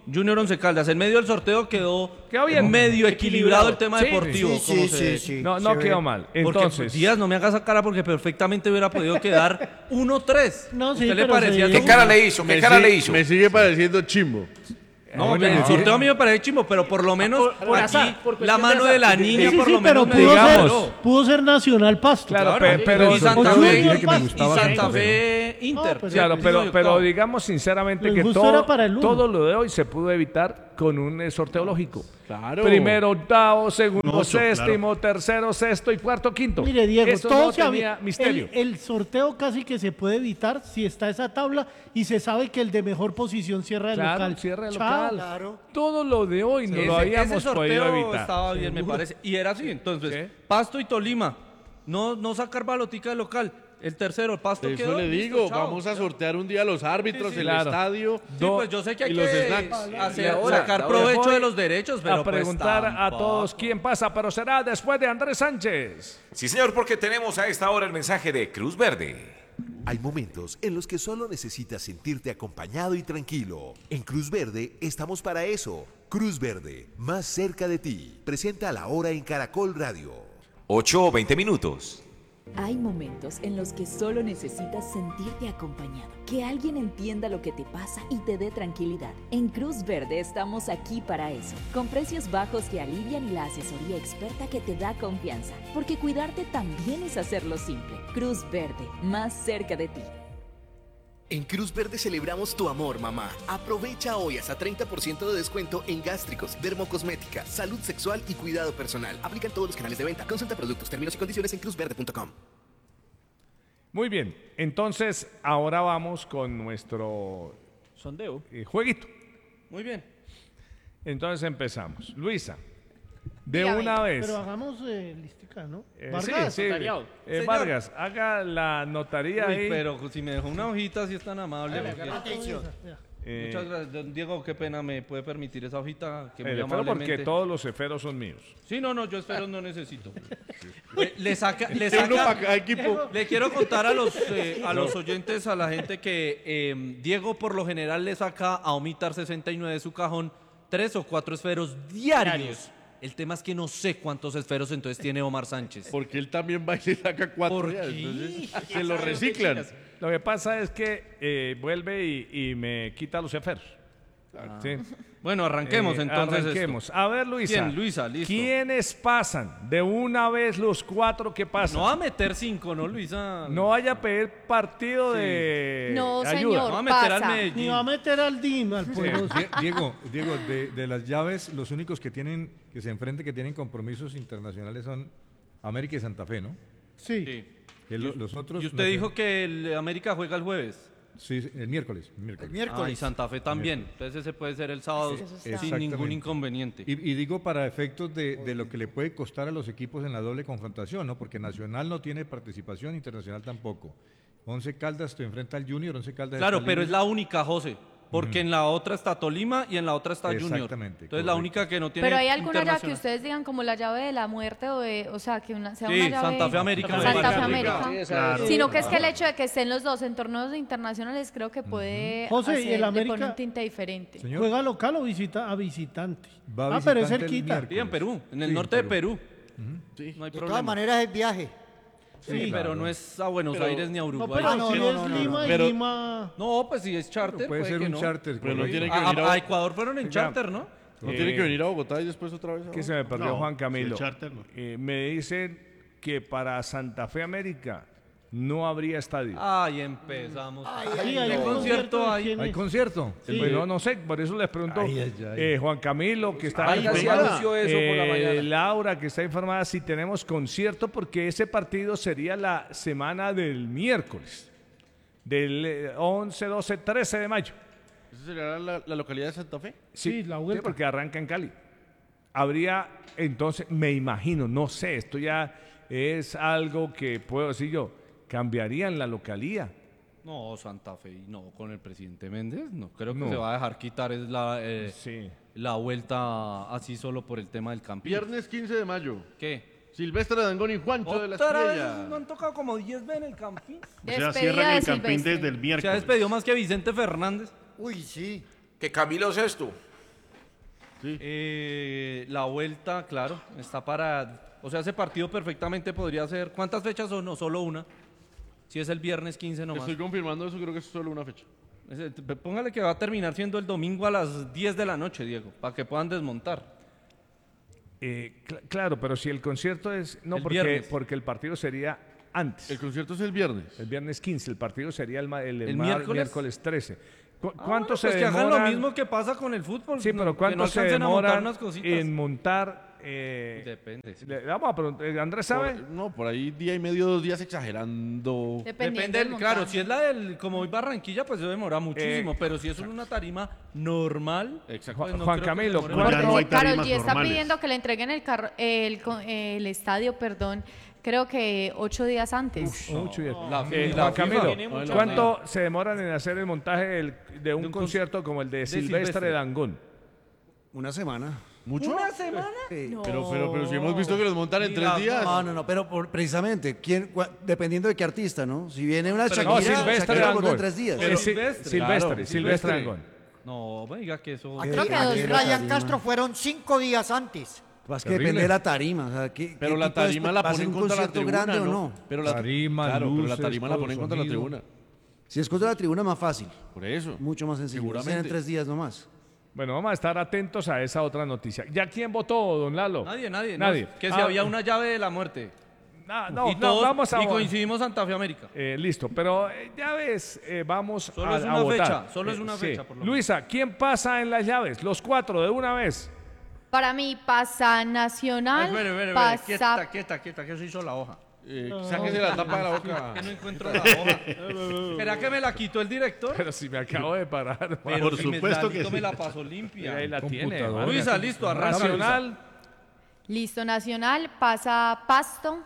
Junior Once Caldas. En medio del sorteo quedó, Quedó bien. medio equilibrado el tema Sí, deportivo. sí, como sí, se- sí, sí. No, no quedó mal. Porque, Entonces- Díaz, no me haga esa cara porque perfectamente hubiera podido quedar uno tres. No, sí, ¿Usted le pero parecía sí. eso? ¿Qué cara le hizo? ¿Qué Me cara sigue- le hizo? Me sigue pareciendo chimbo. No, el sorteo a mí me parece chimbo, pero por lo menos Por- por aquí azar, por la cuestión mano de de la azar. niña Sí, por sí, lo pero menos me pudo ser, digamos. pudo ser Nacional Pasto. Claro, Claro, pe- pero y Santa o Fe, Junior y Pasto. Santa Fe Inter. pues, Claro, sí, pero, sí, pero octavo. digamos sinceramente Lo que injusto todo, era para el uno. todo lo de hoy se pudo evitar con un eh, sorteo lógico. Claro. Primero, octavo, segundo, Ocho, séptimo, tercero, sexto y cuarto, quinto. Mire, Diego, Eso todo no se tenía había- misterio. El, el sorteo casi que se puede evitar si está esa tabla y se sabe que el de mejor posición cierra el Claro, local. cierra el Chao. local. Todo lo de hoy no Ese- lo habíamos ese podido sorteo evitar. estaba bien, me Seguro. parece. Y era así, entonces, ¿Qué? Pasto y Tolima. No, no sacar balotica del local. El tercero, el Pasto Eso quedó. le listo, digo, chao. vamos a sortear un día los árbitros, Sí, sí, el claro. estadio. Sí, pues yo sé que hay y los que snacks. hacer- Y ahora, sacar ahora provecho voy de los derechos, pero a pues preguntar a tampoco. todos quién pasa, pero será después de Andrés Sánchez. Sí, señor, porque tenemos a esta hora el mensaje de Cruz Verde. Hay momentos en los que solo necesitas sentirte acompañado y tranquilo. En Cruz Verde estamos para eso. Cruz Verde, más cerca de ti. Presenta a la hora en Caracol Radio. ocho o veinte minutos. Hay momentos en los que solo necesitas sentirte acompañado, que alguien entienda lo que te pasa y te dé tranquilidad. En Cruz Verde estamos aquí para eso, con precios bajos que alivian y la asesoría experta que te da confianza, porque cuidarte también es hacerlo simple. Cruz Verde, más cerca de ti. En Cruz Verde celebramos tu amor, mamá. Aprovecha hoy hasta treinta por ciento de descuento en gástricos, dermocosmética, salud sexual y cuidado personal. Aplican todos los canales de venta. Consulta productos, términos y condiciones en cruz verde punto com. Muy bien, entonces ahora vamos con nuestro Sondeo. eh, jueguito. Muy bien. Entonces empezamos. Luisa, de Dígame. una vez. Pero hagamos eh, listica, ¿no? Eh, Vargas. sí, sí. Notariado. Eh, Señor. Vargas, haga la notaría Uy, ahí. pero si me dejó una hojita, si es tan amable. Dale, porque- agarra atención. Vea. Eh, Muchas gracias. Don Diego, qué pena, ¿me puede permitir esa hojita? Que muy el esfero amablemente... porque todos los esferos son míos. Sí, no, no, yo esferos no necesito. Le, le saca, le Uno saca, para cada equipo. le quiero contar a los, eh, a los oyentes, a la gente que eh, Diego por lo general le saca a Omitar sesenta y nueve de su cajón tres o cuatro esferos diarios. Diarios. El tema es que no sé cuántos esferos entonces tiene Omar Sánchez. Porque él también va y le saca cuatro. ¿Por días, qué? entonces se lo reciclan. Lo que pasa es que eh, vuelve y, y me quita los esferos. Sí. Bueno, arranquemos Eh, entonces esto. Arranquemos. A ver, Luisa. ¿Quién? Luisa, listo. ¿Quiénes pasan de una vez los cuatro que pasan? No va a meter cinco, ¿no, Luisa? No vaya a pedir partido de No, ayuda. señor, No va a meter al pasa. Medellín. Ni va a meter al D I M, al pueblo. Die- Diego, Diego de, de las llaves, los únicos que tienen, que se enfrentan, que tienen compromisos internacionales son América y Santa Fe, ¿no? Sí. Sí. Que lo- los otros. Y usted dijo que el América juega el jueves. Sí, sí, el miércoles. El miércoles. Ah, y Santa Fe también. Entonces ese puede ser el sábado sin Exactamente. ningún inconveniente. Y, y digo para efectos de, de lo que le puede costar a los equipos en la doble confrontación, ¿no? Porque Nacional no tiene participación, Internacional tampoco. Once Caldas te enfrenta al Junior, Once Caldas. Claro, está pero es libre. la única, José. Porque en la otra está Tolima y en la otra está Junior. Exactamente, Entonces la correcto. única que no tiene Pero hay alguna llave que internacional. ustedes digan como la llave de la muerte o de, o sea, que una sea Sí, una llave Santa Fe América. Santa Fe América. América. Sí, esa es. Sino que es que el hecho de que estén los dos en torneos internacionales creo que puede José, ¿y hacer, el le América? pone un tinte diferente. ¿Juega local o visita a visitante? Va a ah, pero es visitante el cerquita. Sí, en Perú, en el Sí, norte de Perú. Sí. No hay De problema. todas maneras es viaje. Sí, Sí, pero no es a Buenos Pero- Aires ni a No, Uruguay. pero Ah, no, si no, es no, no, Lima no. y Pero- Lima... No, pues si es charter, Puede ser que un no. charter. Pero no correcto. tiene que A, venir a a, Ecuador fueron en charter, ¿no? no Eh, tiene que venir a Bogotá y después otra vez. a- Que se me perdió No, Juan Camilo. si el charter no. Eh, me dicen que para Santa Fe América no habría estadio. Ay, empezamos. Sí, hay ¿Qué un concierto de hay? quién ¿Hay es. concierto? Sí. Pues no, no sé, por eso les pregunto. Ay, ay, ay. eh, Juan Camilo, que está Vargas sí informada, anunció eso por la eh, mañana. Laura, que está informada, si tenemos concierto, porque ese partido sería la semana del miércoles, del eh, once, doce, trece de mayo. ¿Esa sería la, la localidad de Santa Fe? Sí, la vuelta. porque arranca en Cali. Habría, entonces, me imagino, no sé, esto ya es algo que puedo decir yo, cambiarían la localía. No, Santa Fe, y no, con el presidente Méndez, no creo que No. se va a dejar quitar es la, eh, Sí. la vuelta así solo por el tema del camping. Viernes quince de mayo. ¿Qué? Silvestre Dangón y Juancho de la ¿Otra vez Estrella. no han tocado como diez veces en el camping? O sea, Despedida cierran de el campín Silvestre. desde el Se ha miércoles. despedido más que Vicente Fernández. Uy, sí. ¿Qué Camilo es esto? Eh, la vuelta, claro, está para... O sea, ese partido perfectamente podría ser... ¿Cuántas fechas son? No, solo una. Si es el viernes quince nomás. Estoy confirmando eso, creo que es solo una fecha. Ese- Póngale que va a terminar siendo el domingo a las diez de la noche, Diego, para que puedan desmontar. Eh, cl- claro, pero si el concierto es... No, El porque, viernes. porque el partido sería antes. El concierto es el viernes. El viernes quince, el partido sería el, ma- el, ¿El mar- miércoles? miércoles trece. ¿Cu- Ah, ¿Cuánto bueno, se pues que hagan demoran? lo mismo que pasa con el fútbol. Sí, no- pero que ¿cuánto no se alcancen a montar demoran unas cositas. en montar? eh, Depende. sí. le- vamos a preguntar, eh, ¿Andrés sabe? Por- no, por ahí día y medio, dos días exagerando. Dependiendo Depende, del claro, montaje. si es la del, como hoy Barranquilla, pues eso demora muchísimo, Eh, pero si es una tarima normal, Exacto. pues no Juan creo que Camilo, demore ¿cuánto- Ya no hay Karol tarimas G está normales. pidiendo que le entreguen el, carro, el, co- el estadio, perdón, creo que ocho días antes. Ocho días. La- Eh, y la Juan FIFA Camilo, tiene mucho ¿cuánto se demoran en hacer el montaje del- de un un concierto como el de, Silvestre Silvestre. Dangond? Una semana. ¿Mucho? ¿Una semana? Sí. No. Pero, pero, pero si hemos visto que los montan en Y tres la- días. No, no, no, pero por- precisamente, ¿quién, cua- dependiendo de qué artista, ¿no? Si viene una Pero Shakira, No, Silvestre Shakira lo monta Dangond. en tres días. Eh, si- Silvestre. Silvestre, Claro, Silvestre Silvestre. Dangond. No, me diga que eso... Eh, Creo que aquí los en la Ryan tarima. Castro fueron cinco días antes. Pues que Terrible. depende de la tarima. O sea, ¿qué- Pero qué la tipo de tarima espe- la va a ser ponen un contra la concierto tribuna, grande o ¿no? no? Pero la, Tarima, claro, pero la luces, tarima la todo, ponen contra la sonido. tribuna. Si es contra la tribuna, más fácil. Por eso. Mucho más sencillo. Seguramente. Serán tres días nomás. Bueno, vamos a estar atentos a esa otra noticia. ¿Ya quién votó, don Lalo? Nadie, nadie. no, Nadie. que si Ah, había una llave de la muerte. No, no, y no, todos- vamos a y coincidimos Santa Fe América. Eh, listo, pero eh, ya ves, eh, vamos Solo a, es a una votar. fecha, solo es Eh, una sí. fecha, por lo menos. Luisa, ¿quién pasa en las llaves? Los cuatro de una vez. Para mí pasa Nacional, Ay, espere, espere, espere, pasa... quieta, quieta, quieta, que se hizo la hoja. Eh, sáquese la tapa de la boca. Que no encuentro la hoja. ¿Será que me la quitó el director? Pero si me acabo de parar. Pero Por si me- supuesto Lalito que sí. me la pasó limpia. Ahí la tiene. Computadora. hermano. Luisa, listo, arranca. Nacional. Listo, Nacional, pasa Pasto.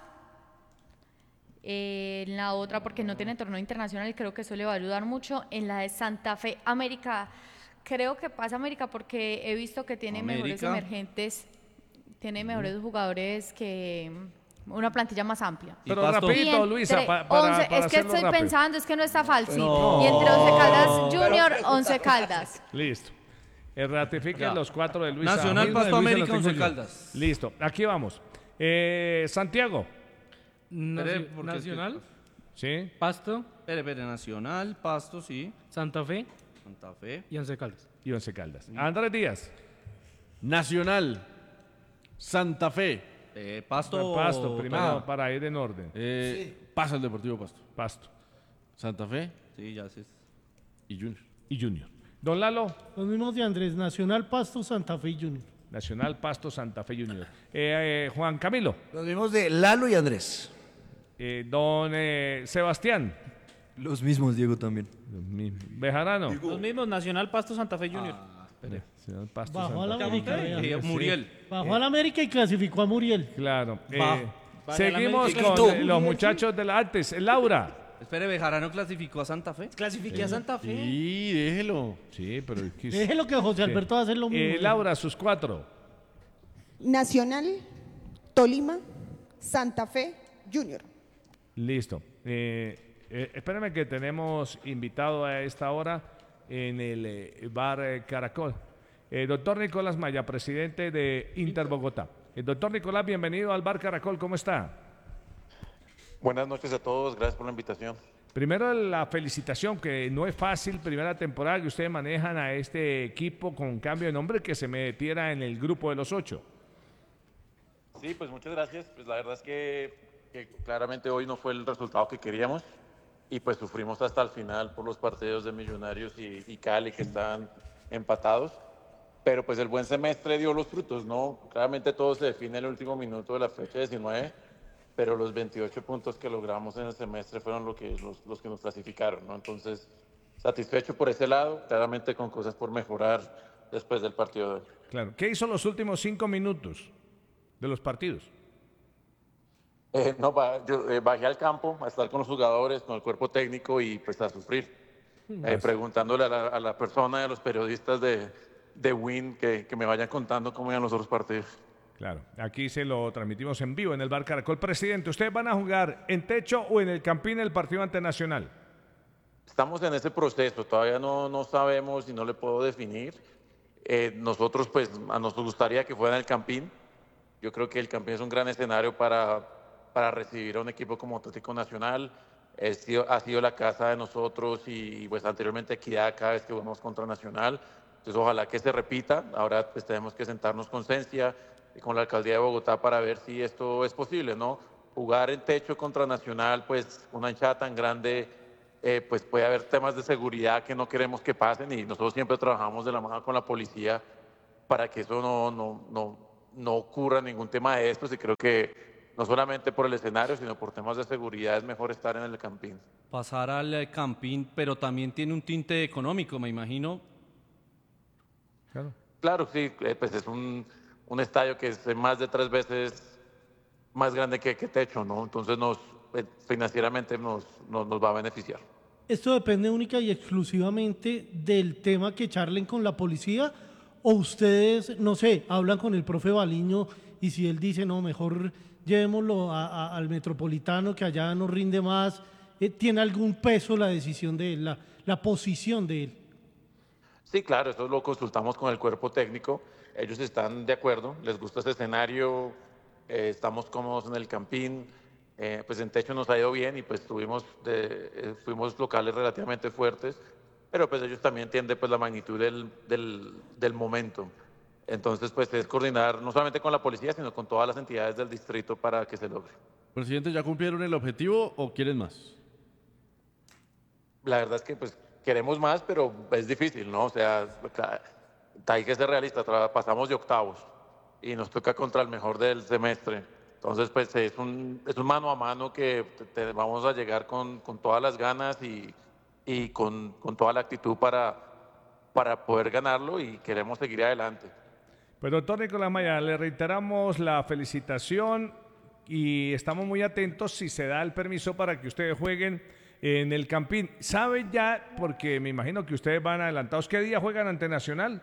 Eh, en la otra, porque no tiene torneo internacional, y creo que eso le va a ayudar mucho. En la de Santa Fe, América, creo que pasa América porque he visto que tiene mejores América. emergentes, tiene mejores jugadores que una plantilla más amplia. Pero Pasto. rapidito, Y entre Luisa, pa- para, once, para es que hacerlo estoy rápido. pensando, es que no está fácil. No. Y entre Once Caldas Junior, Once Caldas. Listo. Eh, ratifiquen Ya. los cuatro de Luisa. Nacional, Misma de Pasto Luisa América, lo tengo Once yo. Caldas. Listo, aquí vamos. Eh, Santiago. Nacio- Espere, porque es que- Nacional, ¿Sí? Pasto, Espere, espere, Nacional, Pasto, sí. Santa Fe Santa Fe. y Once Caldas. Y Once Caldas. Andrés Díaz. Nacional. Santa Fe. Eh, Pasto. Pasto, primero Ah, para ir en orden. Eh, Pasa el Deportivo Pasto. Pasto. Santa Fe Sí, ya sé. y Junior. Y Junior. Don Lalo. Los mismos de Andrés, Nacional, Pasto, Santa Fe y Junior. Nacional, Pasto, Santa Fe Junior. Eh, eh, Juan Camilo. Los mismos de Lalo y Andrés. Eh, don eh, Sebastián. Los mismos, Diego, también. Bejarano. Los mismos, Nacional, Pasto, Santa Fe Junior. Espere. Señor Pasto, Bajó a la Santa Fe. América. Eh, vea. Muriel. Bajó a la América y clasificó a Muriel. Claro. eh, Va. Va a seguimos la con América. eh, los muchachos de la antes. Eh, Laura. Espere, Bejarano clasificó a Santa Fe. Clasifiqué a Santa Fe. Sí, déjelo. Sí, pero... es que- Déjelo que José Alberto va a hacer lo mismo. Eh, Laura, sus cuatro. Nacional, Tolima, Santa Fe, Junior. Listo. Eh, eh, espérame que tenemos invitado a esta hora en el eh, bar eh, Caracol. Eh, doctor Nicolás Maya, presidente de Inter Bogotá. Eh, doctor Nicolás, bienvenido al bar Caracol. ¿Cómo está? Buenas noches a todos, gracias por la invitación. Primero la felicitación, que no es fácil, primera temporada que ustedes manejan a este equipo con cambio de nombre que se metiera en el grupo de los ocho. Sí, pues muchas gracias. Pues la verdad es que, que claramente hoy no fue el resultado que queríamos y pues sufrimos hasta el final por los partidos de Millonarios y, y Cali que estaban empatados. Pero pues el buen semestre dio los frutos, ¿no? Claramente todo se define en el último minuto de la fecha diecinueve, pero los veintiocho puntos que logramos en el semestre fueron lo que, los, los que nos clasificaron, ¿no? Entonces, satisfecho por ese lado, claramente con cosas por mejorar después del partido de hoy. Claro. ¿Qué hizo los últimos cinco minutos de los partidos? Eh, no, ba- yo eh, bajé al campo a estar con los jugadores, con el cuerpo técnico y pues a sufrir, eh, preguntándole a la, a la persona y a los periodistas de, de Win que, que me vayan contando cómo iban los otros partidos. Claro, aquí se lo transmitimos en vivo en el bar Caracol. Presidente, ¿ustedes van a jugar en techo o en el Campín el partido ante Nacional? Estamos en ese proceso, todavía no, no sabemos y no le puedo definir. Eh, nosotros, pues, a nos gustaría que fuera en el Campín. Yo creo que el Campín es un gran escenario para, para recibir a un equipo como Atlético Nacional. Es sido- ha sido la casa de nosotros y, pues, anteriormente Equidad cada vez que jugamos contra Nacional. Entonces, ojalá que se repita. Ahora, pues, tenemos que sentarnos con Cencia y con la Alcaldía de Bogotá para ver si esto es posible, ¿no? Jugar en techo contra Nacional, pues, una hinchada tan grande, eh, pues puede haber temas de seguridad que no queremos que pasen y nosotros siempre trabajamos de la mano con la policía para que eso no, no, no, no ocurra ningún tema de estos y creo que no solamente por el escenario, sino por temas de seguridad es mejor estar en el Campín. Pasar al eh, Campín, pero también tiene un tinte económico, me imagino. Claro. Claro, sí, eh, pues es un, un estadio que es más de tres veces más grande que, que techo, ¿no? Entonces nos, eh, financieramente nos, nos, nos va a beneficiar. ¿Esto depende única y exclusivamente del tema que charlen con la policía? ¿O ustedes, no sé, hablan con el profe Baliño y si él dice, no, mejor llevémoslo a- a- al Metropolitano que allá nos rinde más? Eh, ¿Tiene algún peso la decisión de él, la, la posición de él? Sí, claro, eso lo consultamos con el cuerpo técnico. Ellos están de acuerdo, les gusta ese escenario, eh, estamos cómodos en el Campín, eh, pues en techo nos ha ido bien y pues tuvimos de- eh, fuimos locales relativamente fuertes, pero pues ellos también entienden pues la magnitud del, del, del momento. Entonces pues es coordinar no solamente con la policía, sino con todas las entidades del distrito para que se logre. Presidente, ¿ya cumplieron el objetivo o quieren más? La verdad es que pues queremos más, pero es difícil, ¿no? O sea, ca- hay que ser realista, tra- pasamos de octavos y nos toca contra el mejor del semestre. Entonces, pues es un, es un mano a mano que te- te vamos a llegar con, con todas las ganas y, y con, con toda la actitud para, para poder ganarlo y queremos seguir adelante. Pues doctor Nicolás Maya, le reiteramos la felicitación y estamos muy atentos si se da el permiso para que ustedes jueguen en el Campín. ¿Sabe ya, porque me imagino que ustedes van adelantados, qué día juegan ante Nacional?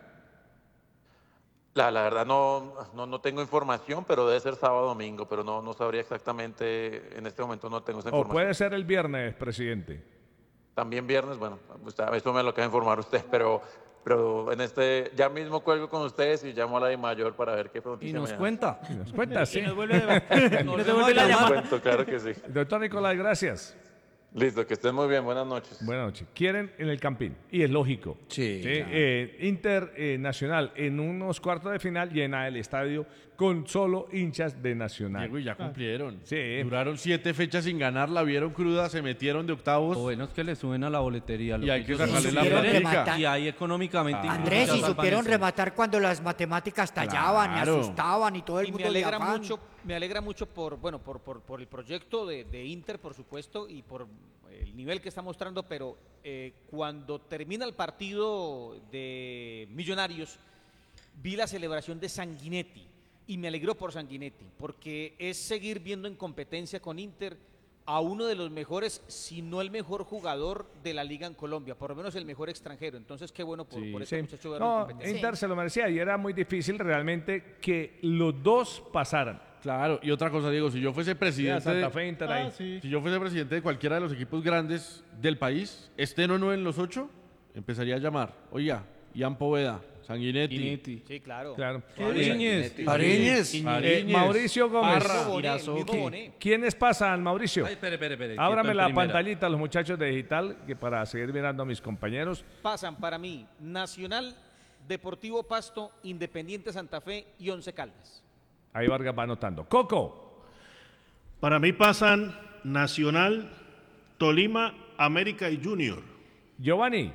La, la verdad no, no, no tengo información, pero debe ser sábado o domingo, pero no, no sabría exactamente, en este momento no tengo esa ¿O información. puede ser el viernes, presidente? También viernes, bueno, pues, eso me lo acaba de informar usted, pero, pero en este, ya mismo cuelgo con ustedes y llamo a la de mayor para ver qué noticia Y nos me dan. cuenta. Y nos cuenta, sí. Y nos vuelve de- nos devuelve la Les llamada. cuento, claro que sí. Doctor Nicolás, gracias. Listo, que estén muy bien, buenas noches. Buenas noches. Quieren en el Campín, y es lógico. Sí, claro. eh, Internacional en unos cuartos de final llena el estadio con solo hinchas de Nacional. Diego, y ya cumplieron. Sí. Duraron siete fechas sin ganar, la vieron cruda, se metieron de octavos. Lo bueno es que le suben a la boletería. lo Y hay que ellos sacarle no la quieren, platica. Y hay económicamente. Andrés, incluso y ya supieron aparecen. rematar cuando las matemáticas tallaban Claro. y asustaban y todo el Y mundo me de alegra afán. mucho, me alegra mucho por, bueno, por, por, por el proyecto de, de Inter, por supuesto, y por el nivel que está mostrando, pero eh, cuando termina el partido de Millonarios, vi la celebración de Sanguinetti y me alegró por Sanguinetti, porque es seguir viendo en competencia con Inter a uno de los mejores, si no el mejor jugador de la liga en Colombia, por lo menos el mejor extranjero. Entonces, qué bueno por, Sí, por este sí. muchacho verlo en No, competencia. Inter se lo merecía y era muy difícil realmente que los dos pasaran. Claro, y otra cosa, Diego, si yo fuese presidente, Santa Fe, Inter ahí. Ah, sí. si yo fuese presidente de cualquiera de los equipos grandes del país, estén o no en los ocho, empezaría a llamar, oiga, Ian Poveda, Sanguinetti, Sanguinetti. Sí, claro. Claro. Fariñez, Fariñez. Eh, Mauricio Gómez. Parra, Bonet, Irazo. el mismo ¿Qui- Bonet. ¿Quiénes pasan, Mauricio? Ay, espere, espere, espere. Ábrame quieto en la primera. pantallita a los muchachos de digital que para seguir mirando a mis compañeros. Pasan para mí Nacional, Deportivo Pasto, Independiente Santa Fe y Once Caldas. Ahí Vargas va anotando. Coco. Para mí pasan Nacional, Tolima, América y Junior. Giovanni.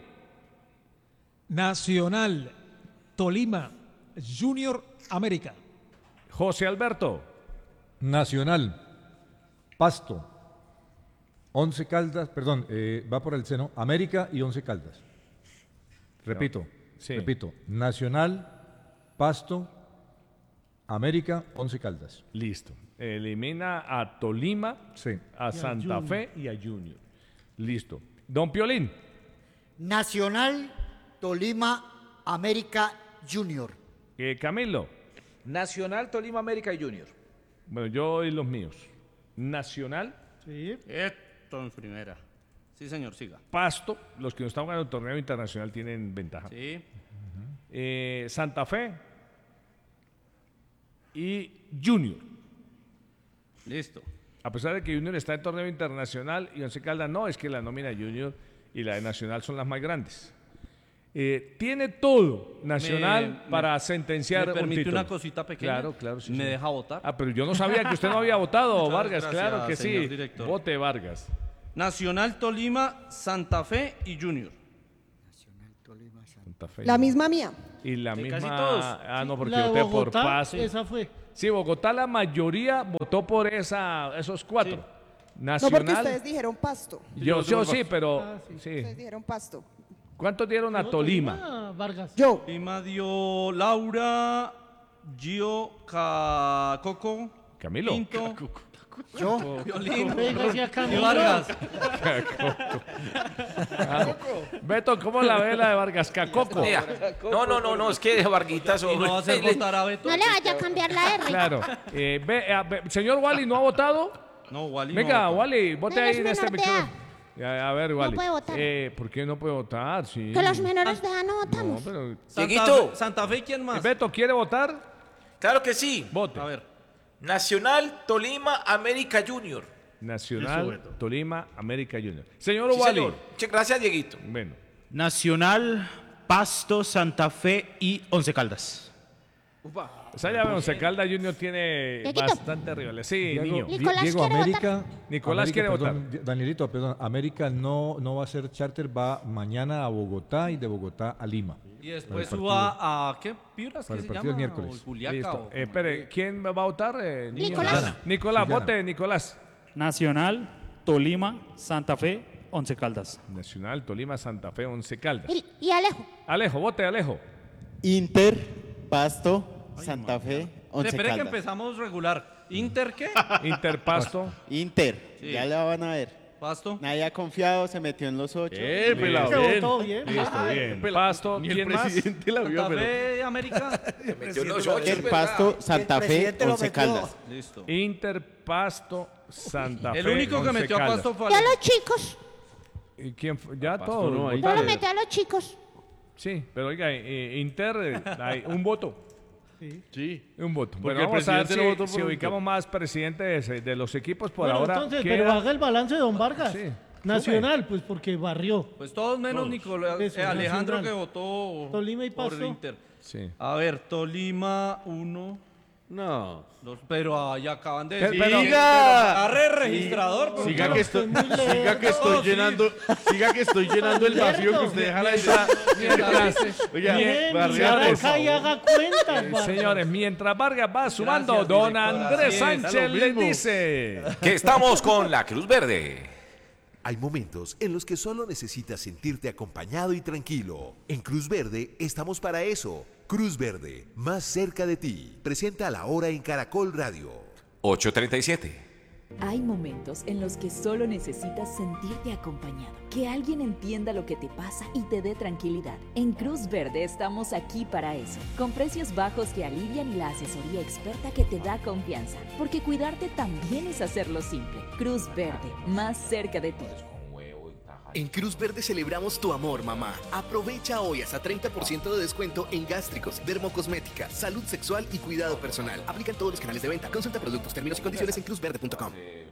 Nacional, Tolima, Junior, América. José Alberto. Nacional, Pasto, Once Caldas, perdón, eh, va por el seno, América y Once Caldas. Repito, Sí. repito, Nacional, Pasto, América, Once Caldas. Listo. Elimina a Tolima, Sí. a a Santa Junior. Fe y a Junior. Listo. Don Piolín. Nacional, Tolima, América, Junior. Eh, Camilo. Nacional, Tolima, América y Junior. Bueno, yo y los míos. Nacional, Sí. Esto en primera. Sí, señor, siga. Pasto. Los que no están jugando el torneo internacional tienen ventaja. Sí. eh, Santa Fe y Junior. Listo. A pesar de que Junior está en torneo internacional y Once Caldas no, es que la nómina de Junior y la de Nacional son las más grandes. Eh, tiene todo Nacional Me- para me- sentenciar ¿me permite un título. una cosita pequeña? Claro, claro. sí, ¿Me sí. deja votar? Ah, pero yo no sabía que usted no había votado, Muchas Vargas. gracias, Claro que señor sí. director. Vote Vargas. Nacional, Tolima, Santa Fe y Junior. Santa Fe. La misma mía. Y la De misma. casi todos. Ah, no, porque La de voté por Bogotá, Paz. esa fue. Sí, Bogotá, la mayoría votó por esa, esos cuatro. No Nacional. porque ustedes dijeron pasto. Yo, yo sí, pero. Ah, sí. sí. Ustedes dijeron pasto. ¿Cuántos dieron a Tolima? Ah, Vargas. Yo. Tolima dio Laura, Gio, Ca- Coco, Camilo. Pinto, Yo. Violín, Venga, hacia y Camilo. Vargas. Ah, Beto, ¿cómo la ve la de Vargas? Cacoco. Vea, No, no, no, no, es que Varguitas Y no va a hacer votar a Beto. No le vaya a cambiar la R. Claro. Eh, ve, eh, ve- señor Wally, ¿no ha votado? No, Wally. Venga, no vota. Wally, vote No, él ahí es en este menor de edad. micrófono. Ya, a ver, Wally. puede votar. Eh, ¿Por qué no puede votar? Sí. Que los menores de edad no No, votamos. pero... Santa Dieguito. Fe, Santa Fe, ¿quién más? Beto, ¿quiere votar? Claro que sí. Vote. A ver. Nacional, Tolima, América Junior. Nacional, Eso, Beto. Tolima, América Junior. Señor Sí, Wally. señor. Muchas gracias, Dieguito. Bueno. Nacional, Pasto, Santa Fe y Once Caldas. Esa llave Once Caldas Junior tiene Dieguito. bastante rivales. Sí, Diego, niño. Di- Nicolás Diego, quiere América. Nicolás América, quiere perdón, votar. Danielito, perdón. América no, no va a ser charter, va mañana a Bogotá y de Bogotá a Lima. Y después Para el suba a. ¿Qué piedras Para que el se partido llama? el miércoles. O Juliaca. Listo. o- Eh, espere, ¿quién va a votar? eh, niño? Nicolás. Nicolás, Sillana. vote, Nicolás. Nacional, Tolima, Santa Fe, Once Caldas. Nacional, Tolima, Santa Fe, Once Caldas. Y, y Alejo. Alejo, vote, Alejo. Inter, Pasto, Santa Fe, Once Espere que Caldas. empezamos regular. ¿Inter qué? Interpasto. Inter, Sí. ya la van a ver. Pasto. Nadie ha confiado, se metió en los ocho. Eh, pelado, Se bien. votó bien. Listo, bien. Pasto, Ni el ¿quién más? presidente la vio, Santa pero... Fe, América. Metió en los ocho, es Inter, verdad. Pasto, Santa El Fe, presidente lo Once metió. Caldas. Listo. Interpasto, Santa Fe. El único que Once metió a Caldas. Pasto fue Y a Alejo. los chicos. ¿Y quién fue? Ya Pasto todo. no, ahí Yo lo Inter. metí a los chicos. Sí, pero oiga, eh, Inter, eh, hay un voto. Sí. Un voto. Porque Bueno, el vamos a ver presidente si, no votó por si Inter. ubicamos más presidentes eh, de los equipos por Bueno, ahora. entonces, queda- pero haga el balance de don Vargas. Sí. Nacional, pues porque barrió. Pues todos menos Todos. Nicolás. Eso, eh, Alejandro Nacional. que votó Tolima y por Pasto. Inter. Sí. A ver, Tolima uno. No. Dos, pero ahí acaban de Pero- decir. pero- Siga. Agarre el registrador. por Siga favor. que estoy, muy lejos. siga que estoy No, sí. llenando, siga que estoy llenando el vacío que usted deja la Mientras, Oiga, Bien, Barriales. mirar acá y haga cuentas, eh, Vargas. señores, mientras Vargas va sumando, Gracias, don director. Andrés Así es, Sánchez a lo le mismo. dice. Que estamos con la Cruz Verde. Hay momentos en los que solo necesitas sentirte acompañado y tranquilo. En Cruz Verde estamos para eso. Cruz Verde, más cerca de ti. Presenta la hora en Caracol Radio. ocho treinta y siete. Hay momentos en los que solo necesitas sentirte acompañado, que alguien entienda lo que te pasa y te dé tranquilidad. En Cruz Verde estamos aquí para eso, con precios bajos que alivian y la asesoría experta que te da confianza, porque cuidarte también es hacerlo simple. Cruz Verde, más cerca de ti. En Cruz Verde celebramos tu amor, mamá. Aprovecha hoy hasta treinta por ciento de descuento en gástricos, dermocosmética, salud sexual y cuidado personal. Aplican todos los canales de venta. Consulta productos, términos y condiciones en cruz verde punto com.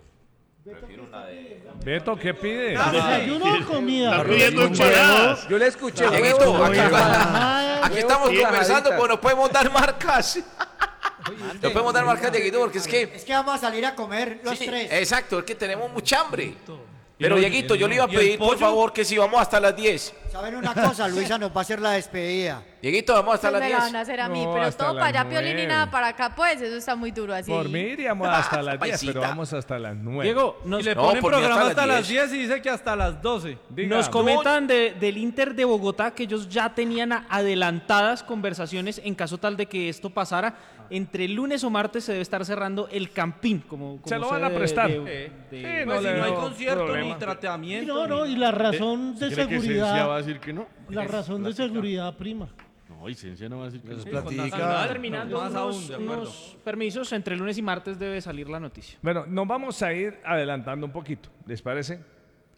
Beto, ¿qué pide? ¿Desayuno o comida? Está pidiendo empanadas. Yo le escuché Dieguito, huevo. aquí, Ay, aquí estamos huevo, conversando, tajadita. pues no podemos dar marcas. No podemos dar marcas, Dieguito, porque es que... Es que vamos a salir a comer los Sí, tres. exacto, es que tenemos mucha hambre. Pero, Y no- Dieguito, yo le iba a ¿y el pedir, por pollo? favor, que si vamos hasta las diez. ¿Saben una cosa? Luisa nos va a hacer la despedida. Dieguito, vamos hasta Pues las me la diez. van a hacer a mí, No, pero hasta todo las para allá, Piolín y nueve. nada para acá, pues eso está muy duro así. Por mí iríamos hasta las diez, pero paisita. vamos hasta las nueve. Diego, Y nos, le No, ponen por mí programa hasta hasta las las diez y dice que hasta las doce. Diga. nos comentan de- del Inter de Bogotá que ellos ya tenían a- adelantadas conversaciones en caso tal de que esto pasara. Entre lunes o martes se debe estar cerrando el Campín. Como, como Se lo van a sede prestar. de- Eh, de- Sí, Pues no si le no hay veo concierto problema. ni tratamiento. No, no, ni- y la razón de ¿Cree que Esencia va a seguridad. decir que no? La razón de seguridad, prima. No, Esencia no va a decir que no. Platica. terminando Más unos, aún, de acuerdo. unos permisos, entre lunes y martes debe salir la noticia. Bueno, nos vamos a ir adelantando un poquito, ¿les parece?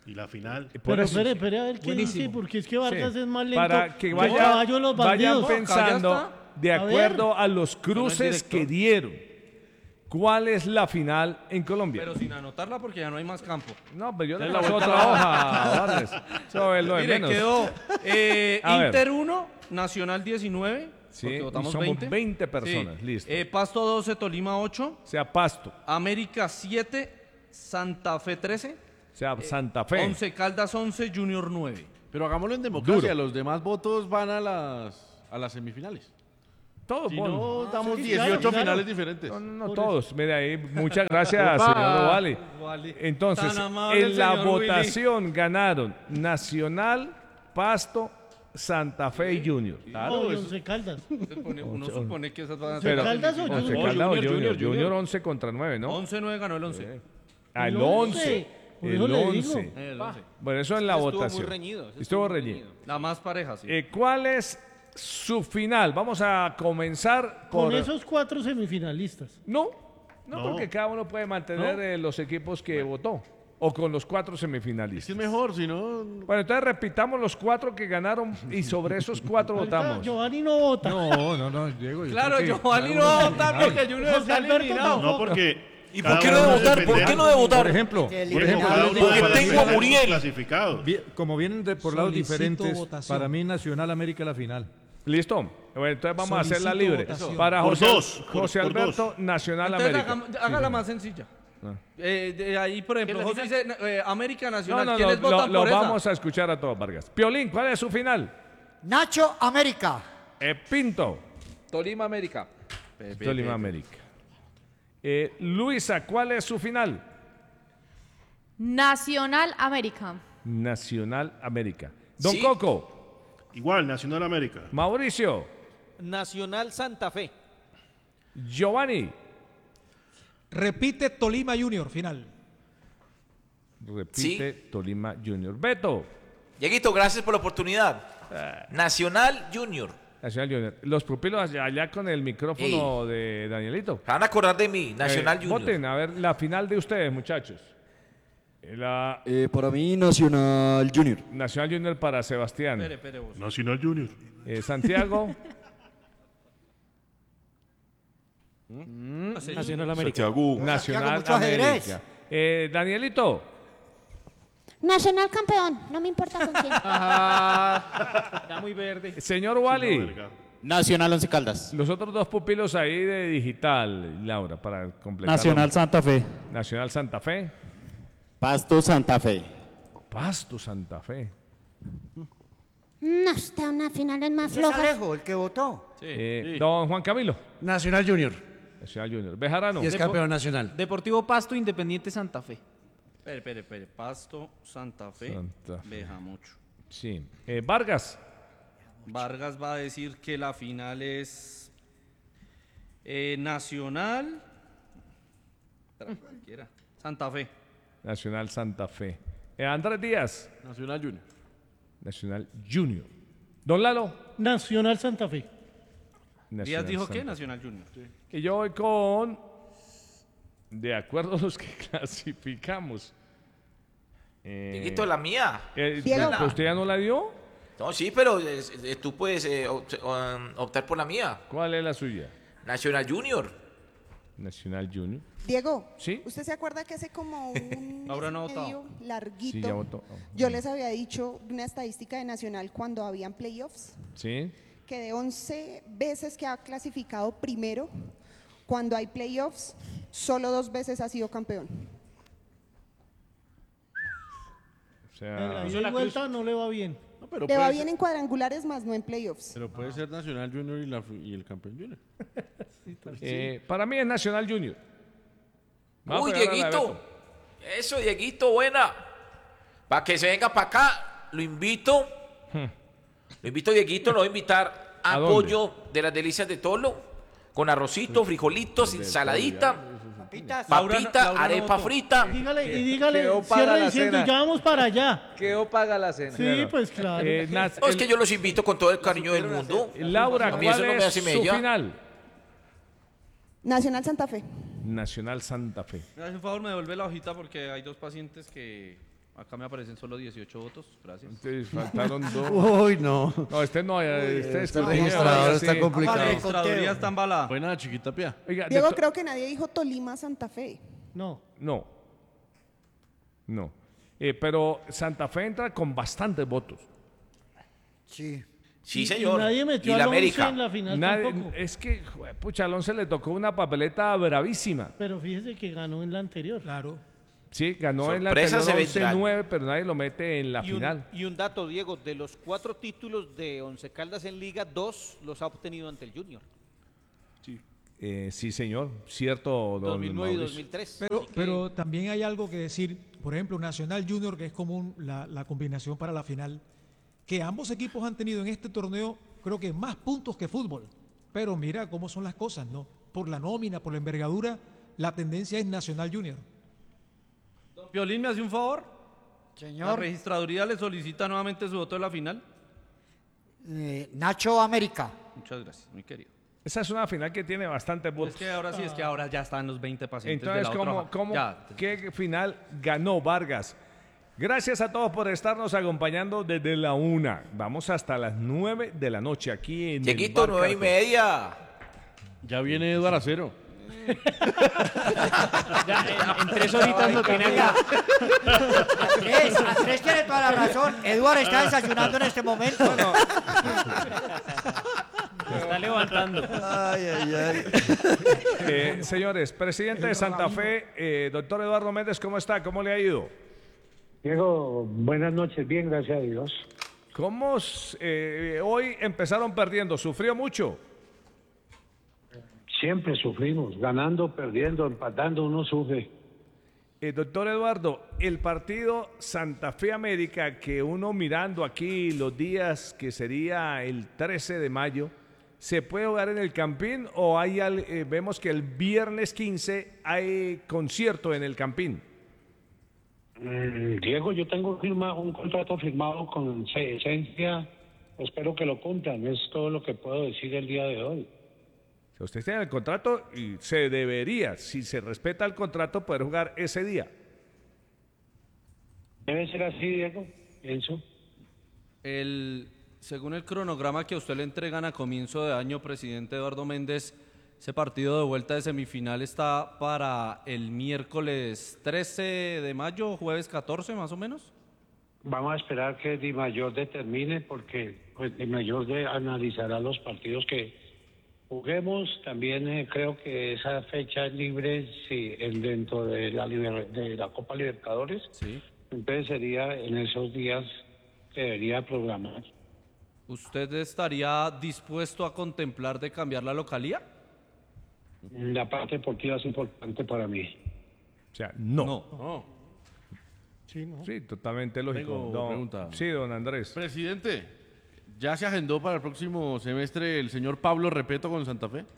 Y la final. Pero Por eso- espere, espere a ver qué Buenísimo. dice, porque es que Vargas Sí. es más lento. Para que el vaya- caballo de los vayan bandidos. pensando de A ver. acuerdo a los Con el cruces director. que dieron. ¿Cuál es la final en Colombia? Pero sin anotarla porque ya no hay más campo. No, pero yo le Es la paso vuelta otra a la hoja, Vargas. Eso es lo de Mire, menos. quedó eh, A ver. Inter uno, Nacional diecinueve. Sí, porque y votamos somos veinte. veinte personas, Sí. listo. Eh, Pasto doce, Tolima ocho. O sea, Pasto. América siete, Santa Fe trece. O sea, Santa Fe. Once Caldas once, Junior nueve. Pero hagámoslo en democracia. Duro. Los demás votos van a las, a las semifinales. Todos, Si bueno. no, Ah, damos sí, dieciocho claro, claro. finales diferentes. No, no, no, todos. Mira ahí, muchas gracias, Opa. señor Wally. Wally. Entonces, Tan amable el en la señor Willy. votación ganaron Nacional, Pasto, Santa Fe y Junior. No, y Once Caldas. Uno supone que esas van a Pero, ser. Caldas o Once Junior? Caldas o Junior, Junior, Junior, Junior once contra nueve, ¿no? once nueve ganó el once. Ah, el El once. once. Por El eso le digo. once. El once. Bueno, eso en la Estuvo muy votación. reñido, ese Estuvo estuvo muy reñido. La más pareja, sí. Eh, ¿Cuál es su final? Vamos a comenzar por... Con esos cuatro semifinalistas. No, no, No. porque cada uno puede mantener eh, los equipos que votó. O con los cuatro Es semifinalistas. que es mejor, si no. Bueno, entonces repitamos los cuatro que ganaron y sobre esos cuatro Ahorita votamos. Giovanni no vota. No, no, no, Diego. yo Claro, creo que Giovanni cada no uno va a es votar final. porque Junior José está Alberto eliminado. No, porque. ¿Y cada por qué no uno debe votar? defender- ¿Por qué no debe votar? Por ejemplo, Que por el- ejemplo, Cada lados uno Porque para tengo a defender Muriel. clasificados. vi- como vienen de, por lados Solicito diferentes, votación. para mí Nacional América la final. ¿Listo? Bueno, entonces vamos a hacerla Solicito libre. votación. Para Por José, dos, por- José por Alberto, dos. Nacional Entonces, América. haga- hágala más sencilla. Eh, de ahí, por ejemplo, José dice eh, América No, Nacional. no, no, ¿Quiénes lo, votan lo por esa? vamos a escuchar a todos, Vargas. Piolín, ¿cuál es su final? Nacho América. Eh, Pinto. Tolima América. Tolima América. Eh, Luisa, ¿cuál es su final? Nacional América. Nacional América. Don Sí. Coco, Igual, Nacional América. Mauricio, Nacional Santa Fe. Giovanni. Repite Tolima Junior, final. Repite Tolima Junior. Beto, Dieguito, gracias por la oportunidad. Nacional Junior. Nacional Junior. Los pupilos allá, allá con el micrófono de Danielito. Se van a acordar de mí, Nacional Eh, Junior. Voten, a ver, la final de ustedes, muchachos. Eh, La Eh, para mí, Nacional Junior. Nacional Junior para Sebastián. Espere, espere vos. Nacional Junior. Eh, Santiago. Nacional América. Nacional mucho ajedrez. América. Eh, Danielito. Nacional campeón, no me importa con quién. Está muy verde. Señor Wally. Nacional Once Caldas. Los otros dos pupilos ahí de digital, Laura, para completar. Nacional Santa Fe. Nacional Santa Fe. Pasto Santa Fe. Pasto Santa Fe. No, está una final es más Es floja. Alejo, el que votó. Eh, Don Juan Camilo. Nacional Junior. Nacional Junior. Bejarano. Y es campeón nacional. Deportivo Pasto, Independiente Santa Fe. Espere, espere, espere. Pasto, Santa Fe, Santa Fe. Bejamucho. Sí. Eh, Vargas. Vargas va a decir que la final es eh, Nacional. Espera, cualquiera. Santa Fe. Nacional Santa Fe. Eh, Andrés Díaz. Nacional Junior. Nacional Junior. Don Lalo. Nacional Santa Fe. Díaz Nacional dijo Santa que Fe. Nacional Junior. Y yo voy con. De acuerdo a los que clasificamos. Eh, Dieguito, la mía. eh, Diego. ¿Usted ya no la dio? No, sí, pero eh, eh, tú puedes eh, opt- um, optar por la mía. ¿Cuál es la suya? Nacional Junior. Nacional Junior. Diego, Sí. ¿usted se acuerda que hace como un Ahora no ha mes y votado. medio larguito Sí, ya votó. Oh, yo les había dicho una estadística de Nacional cuando habían playoffs? Sí. Que de once veces que ha clasificado primero, cuando hay playoffs, solo dos veces ha sido campeón. O En sea, la ida y vuelta no le va bien. No, pero Le va puede bien ser- en cuadrangulares, más no en playoffs. Pero puede ser Nacional Junior y, la, y el campeón Junior. eh, para mí es Nacional Junior. Vamos Uy, a pegarle a la Dieguito. Beto. Eso, Dieguito, buena. Para que se venga para acá, lo invito. Lo invito, Dieguito, lo voy a invitar a ¿A dónde? pollo de las delicias de Tolo, con arrocito, frijolitos, ensaladita, Papitas. papita, Laura no arepa votó. frita. Dígale, y dígale, Quedó paga cierre la diciendo, cena. ya vamos para allá. Quedó paga la cena. Sí, pues claro. Eh, Nas- No, es el- que yo los invito con todo el cariño del mundo. Laura, A mí eso ¿cuál no me es hace su mella. final? Nacional Santa Fe. Nacional Santa Fe. Me hace un favor, me devuelve la hojita porque hay dos pacientes que Acá me aparecen solo dieciocho votos, gracias. Entonces, faltaron dos. Uy, no. No, este no, eh, este es el registrador está complicado. La registraduría está embalada. Buena, chiquita pia. Oiga, Diego, de to- creo que nadie dijo Tolima Santa Fe. No. No. No. Eh, pero Santa Fe entra con bastantes votos. Sí. Sí, Y- y señor. nadie metió Y al la once América. en la final Nadie- tampoco. es que, jue- pucha, al once le tocó una papeleta bravísima. Pero fíjese que ganó en la anterior. Claro. Sí, ganó en la Sorpresas se anterior vendrán. once nueve, pero nadie lo mete en la Y un, final. y un dato, Diego, de los cuatro títulos de Once Caldas en Liga, dos los ha obtenido ante el Junior. Eh, sí, señor. Cierto, don dos mil nueve y Mauricio. dos mil tres. Pero, Así que- pero también hay algo que decir, por ejemplo, Nacional Junior, que es común la, la combinación para la final, que ambos equipos han tenido en este torneo, creo que más puntos que fútbol. Pero mira cómo son las cosas, ¿no? Por la nómina, por la envergadura, la tendencia es Nacional Junior. Don Piolín, ¿me hace un favor? La Señor. registraduría le solicita nuevamente su voto de la final. Eh, Nacho América. Muchas gracias, muy querido. Esa es una final que tiene bastantes votos. Es que ahora sí, es que ahora ya están los veinte pacientes de Entonces, la otra ¿cómo, hoja. cómo, Ya, qué final ganó Vargas? Gracias a todos por estarnos acompañando desde la una. Vamos hasta las nueve de la noche aquí en Lleguito, el Bar nueve y Caracol. media. Ya viene Eduardo Acero. Ya, en, en tres horitas lo tiene acá. Andrés, Andrés tiene toda la razón. Eduardo está desayunando en este momento. Se está levantando. Ay, ay, ay. Eh, señores, presidente de Santa Fe, eh, doctor Eduardo Méndez, ¿cómo está? ¿Cómo le ha ido? Diego, buenas noches, bien, gracias a Dios. ¿Cómo eh, hoy empezaron perdiendo? ¿Sufrió mucho? Siempre sufrimos, ganando, perdiendo, empatando, uno sufre. Eh, doctor Eduardo, el partido Santa Fe América, que uno mirando aquí los días que sería el trece de mayo, ¿se puede jugar en el Campín o hay al- eh, vemos que el viernes quince hay concierto en el Campín? Mm, Diego, yo tengo firma, un contrato firmado con Ce- Esencia, espero que lo cumplan, es todo lo que puedo decir el día de hoy. Si usted tiene el contrato y se debería, si se respeta el contrato, poder jugar ese día. Debe ser así, Diego, pienso. El, según el cronograma que a usted le entregan a comienzo de año, presidente Eduardo Méndez, ese partido de vuelta de semifinal está para el miércoles trece de mayo, jueves catorce más o menos. Vamos a esperar que Di Mayor determine, porque pues, Di Mayor de- analizará los partidos que juguemos. También eh, creo que esa fecha es libre sí, en- dentro de la, liber- de la Copa Libertadores. Sí. Entonces sería en esos días que debería programar. ¿Usted estaría dispuesto a contemplar de cambiar la localía? La parte deportiva es importante para mí. O sea, no. No. Sí, ¿no? Sí, totalmente lógico. Tengo Don- pregunta. Sí, don Andrés. Presidente, ¿ya se agendó para el próximo semestre el señor Pablo Repeto con Santa Fe?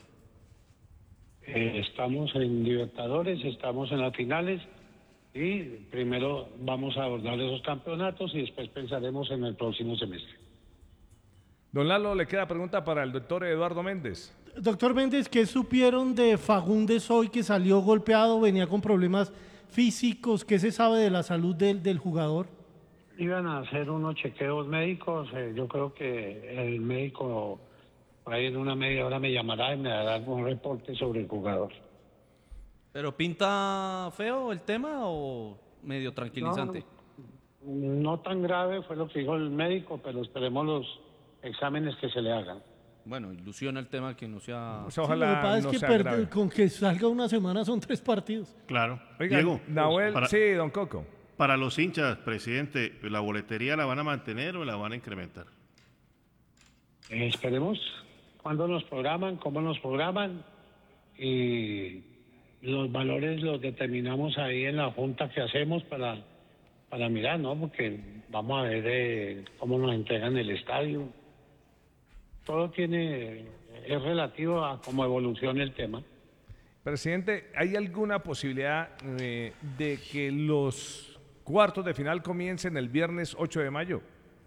Eh, estamos en Libertadores, estamos en las finales y primero vamos a abordar esos campeonatos y después pensaremos en el próximo semestre. Don Lalo, le queda pregunta para el doctor Eduardo Méndez. Doctor Méndez, ¿qué supieron de Fagundes hoy que salió golpeado, venía con problemas físicos? ¿Qué se sabe de la salud del, del jugador? Iban a hacer unos chequeos médicos, eh, yo creo que el médico por ahí en una media hora me llamará y me dará algún reporte sobre el jugador. ¿Pero pinta feo el tema o medio tranquilizante? No, no tan grave fue lo que dijo el médico, pero esperemos los exámenes que se le hagan. Bueno, ilusiona el tema que no sea... Pues Sí, lo que pasa es que perder- con que salga una semana son tres partidos. Claro. Oiga, Diego, Nahuel, para, sí, don Coco. para los hinchas, presidente, ¿la boletería la van a mantener o la van a incrementar? Eh, esperemos cuándo nos programan, cómo nos programan y los valores los determinamos ahí en la junta que hacemos para, para mirar, ¿no? Porque vamos a ver eh, cómo nos entregan el estadio. Todo tiene, es relativo a cómo evolucione el tema. Presidente, ¿hay alguna posibilidad eh, de que los cuartos de final comiencen el viernes ocho de mayo?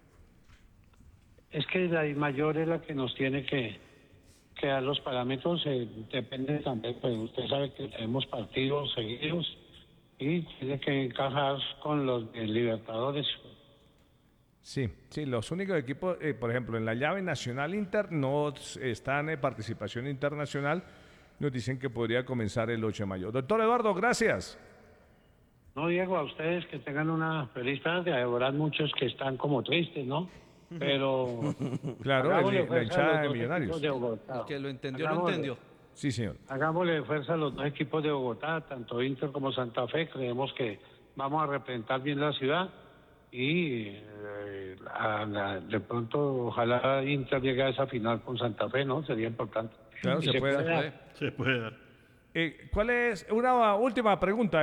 Es que la mayor es la que nos tiene que, que dar los parámetros, eh, depende también, pues usted sabe que tenemos partidos seguidos Sí, tiene que encajar con los de Libertadores. Sí, sí, los únicos equipos, eh, por ejemplo, en la llave Nacional Inter no s- están en participación internacional. Nos dicen que podría comenzar el ocho de mayo. Doctor Eduardo, gracias. No, Diego, a ustedes que tengan una feliz tarde. Habrán muchos que están como tristes, ¿no? Pero... Claro, hagámosle el- la fuerza a hinchada los de dos Millonarios. equipos de Bogotá. El que lo entendió, lo Hagámosle- entendió. Sí, señor. Hagámosle fuerza a los dos equipos de Bogotá, tanto Inter como Santa Fe. Creemos que vamos a representar bien la ciudad y eh, a la- de pronto ojalá Inter llegue a esa final con Santa Fe, ¿no? Sería importante. Claro, Y se puede. dar. Se puede dar. Eh, ¿Cuál es una última pregunta?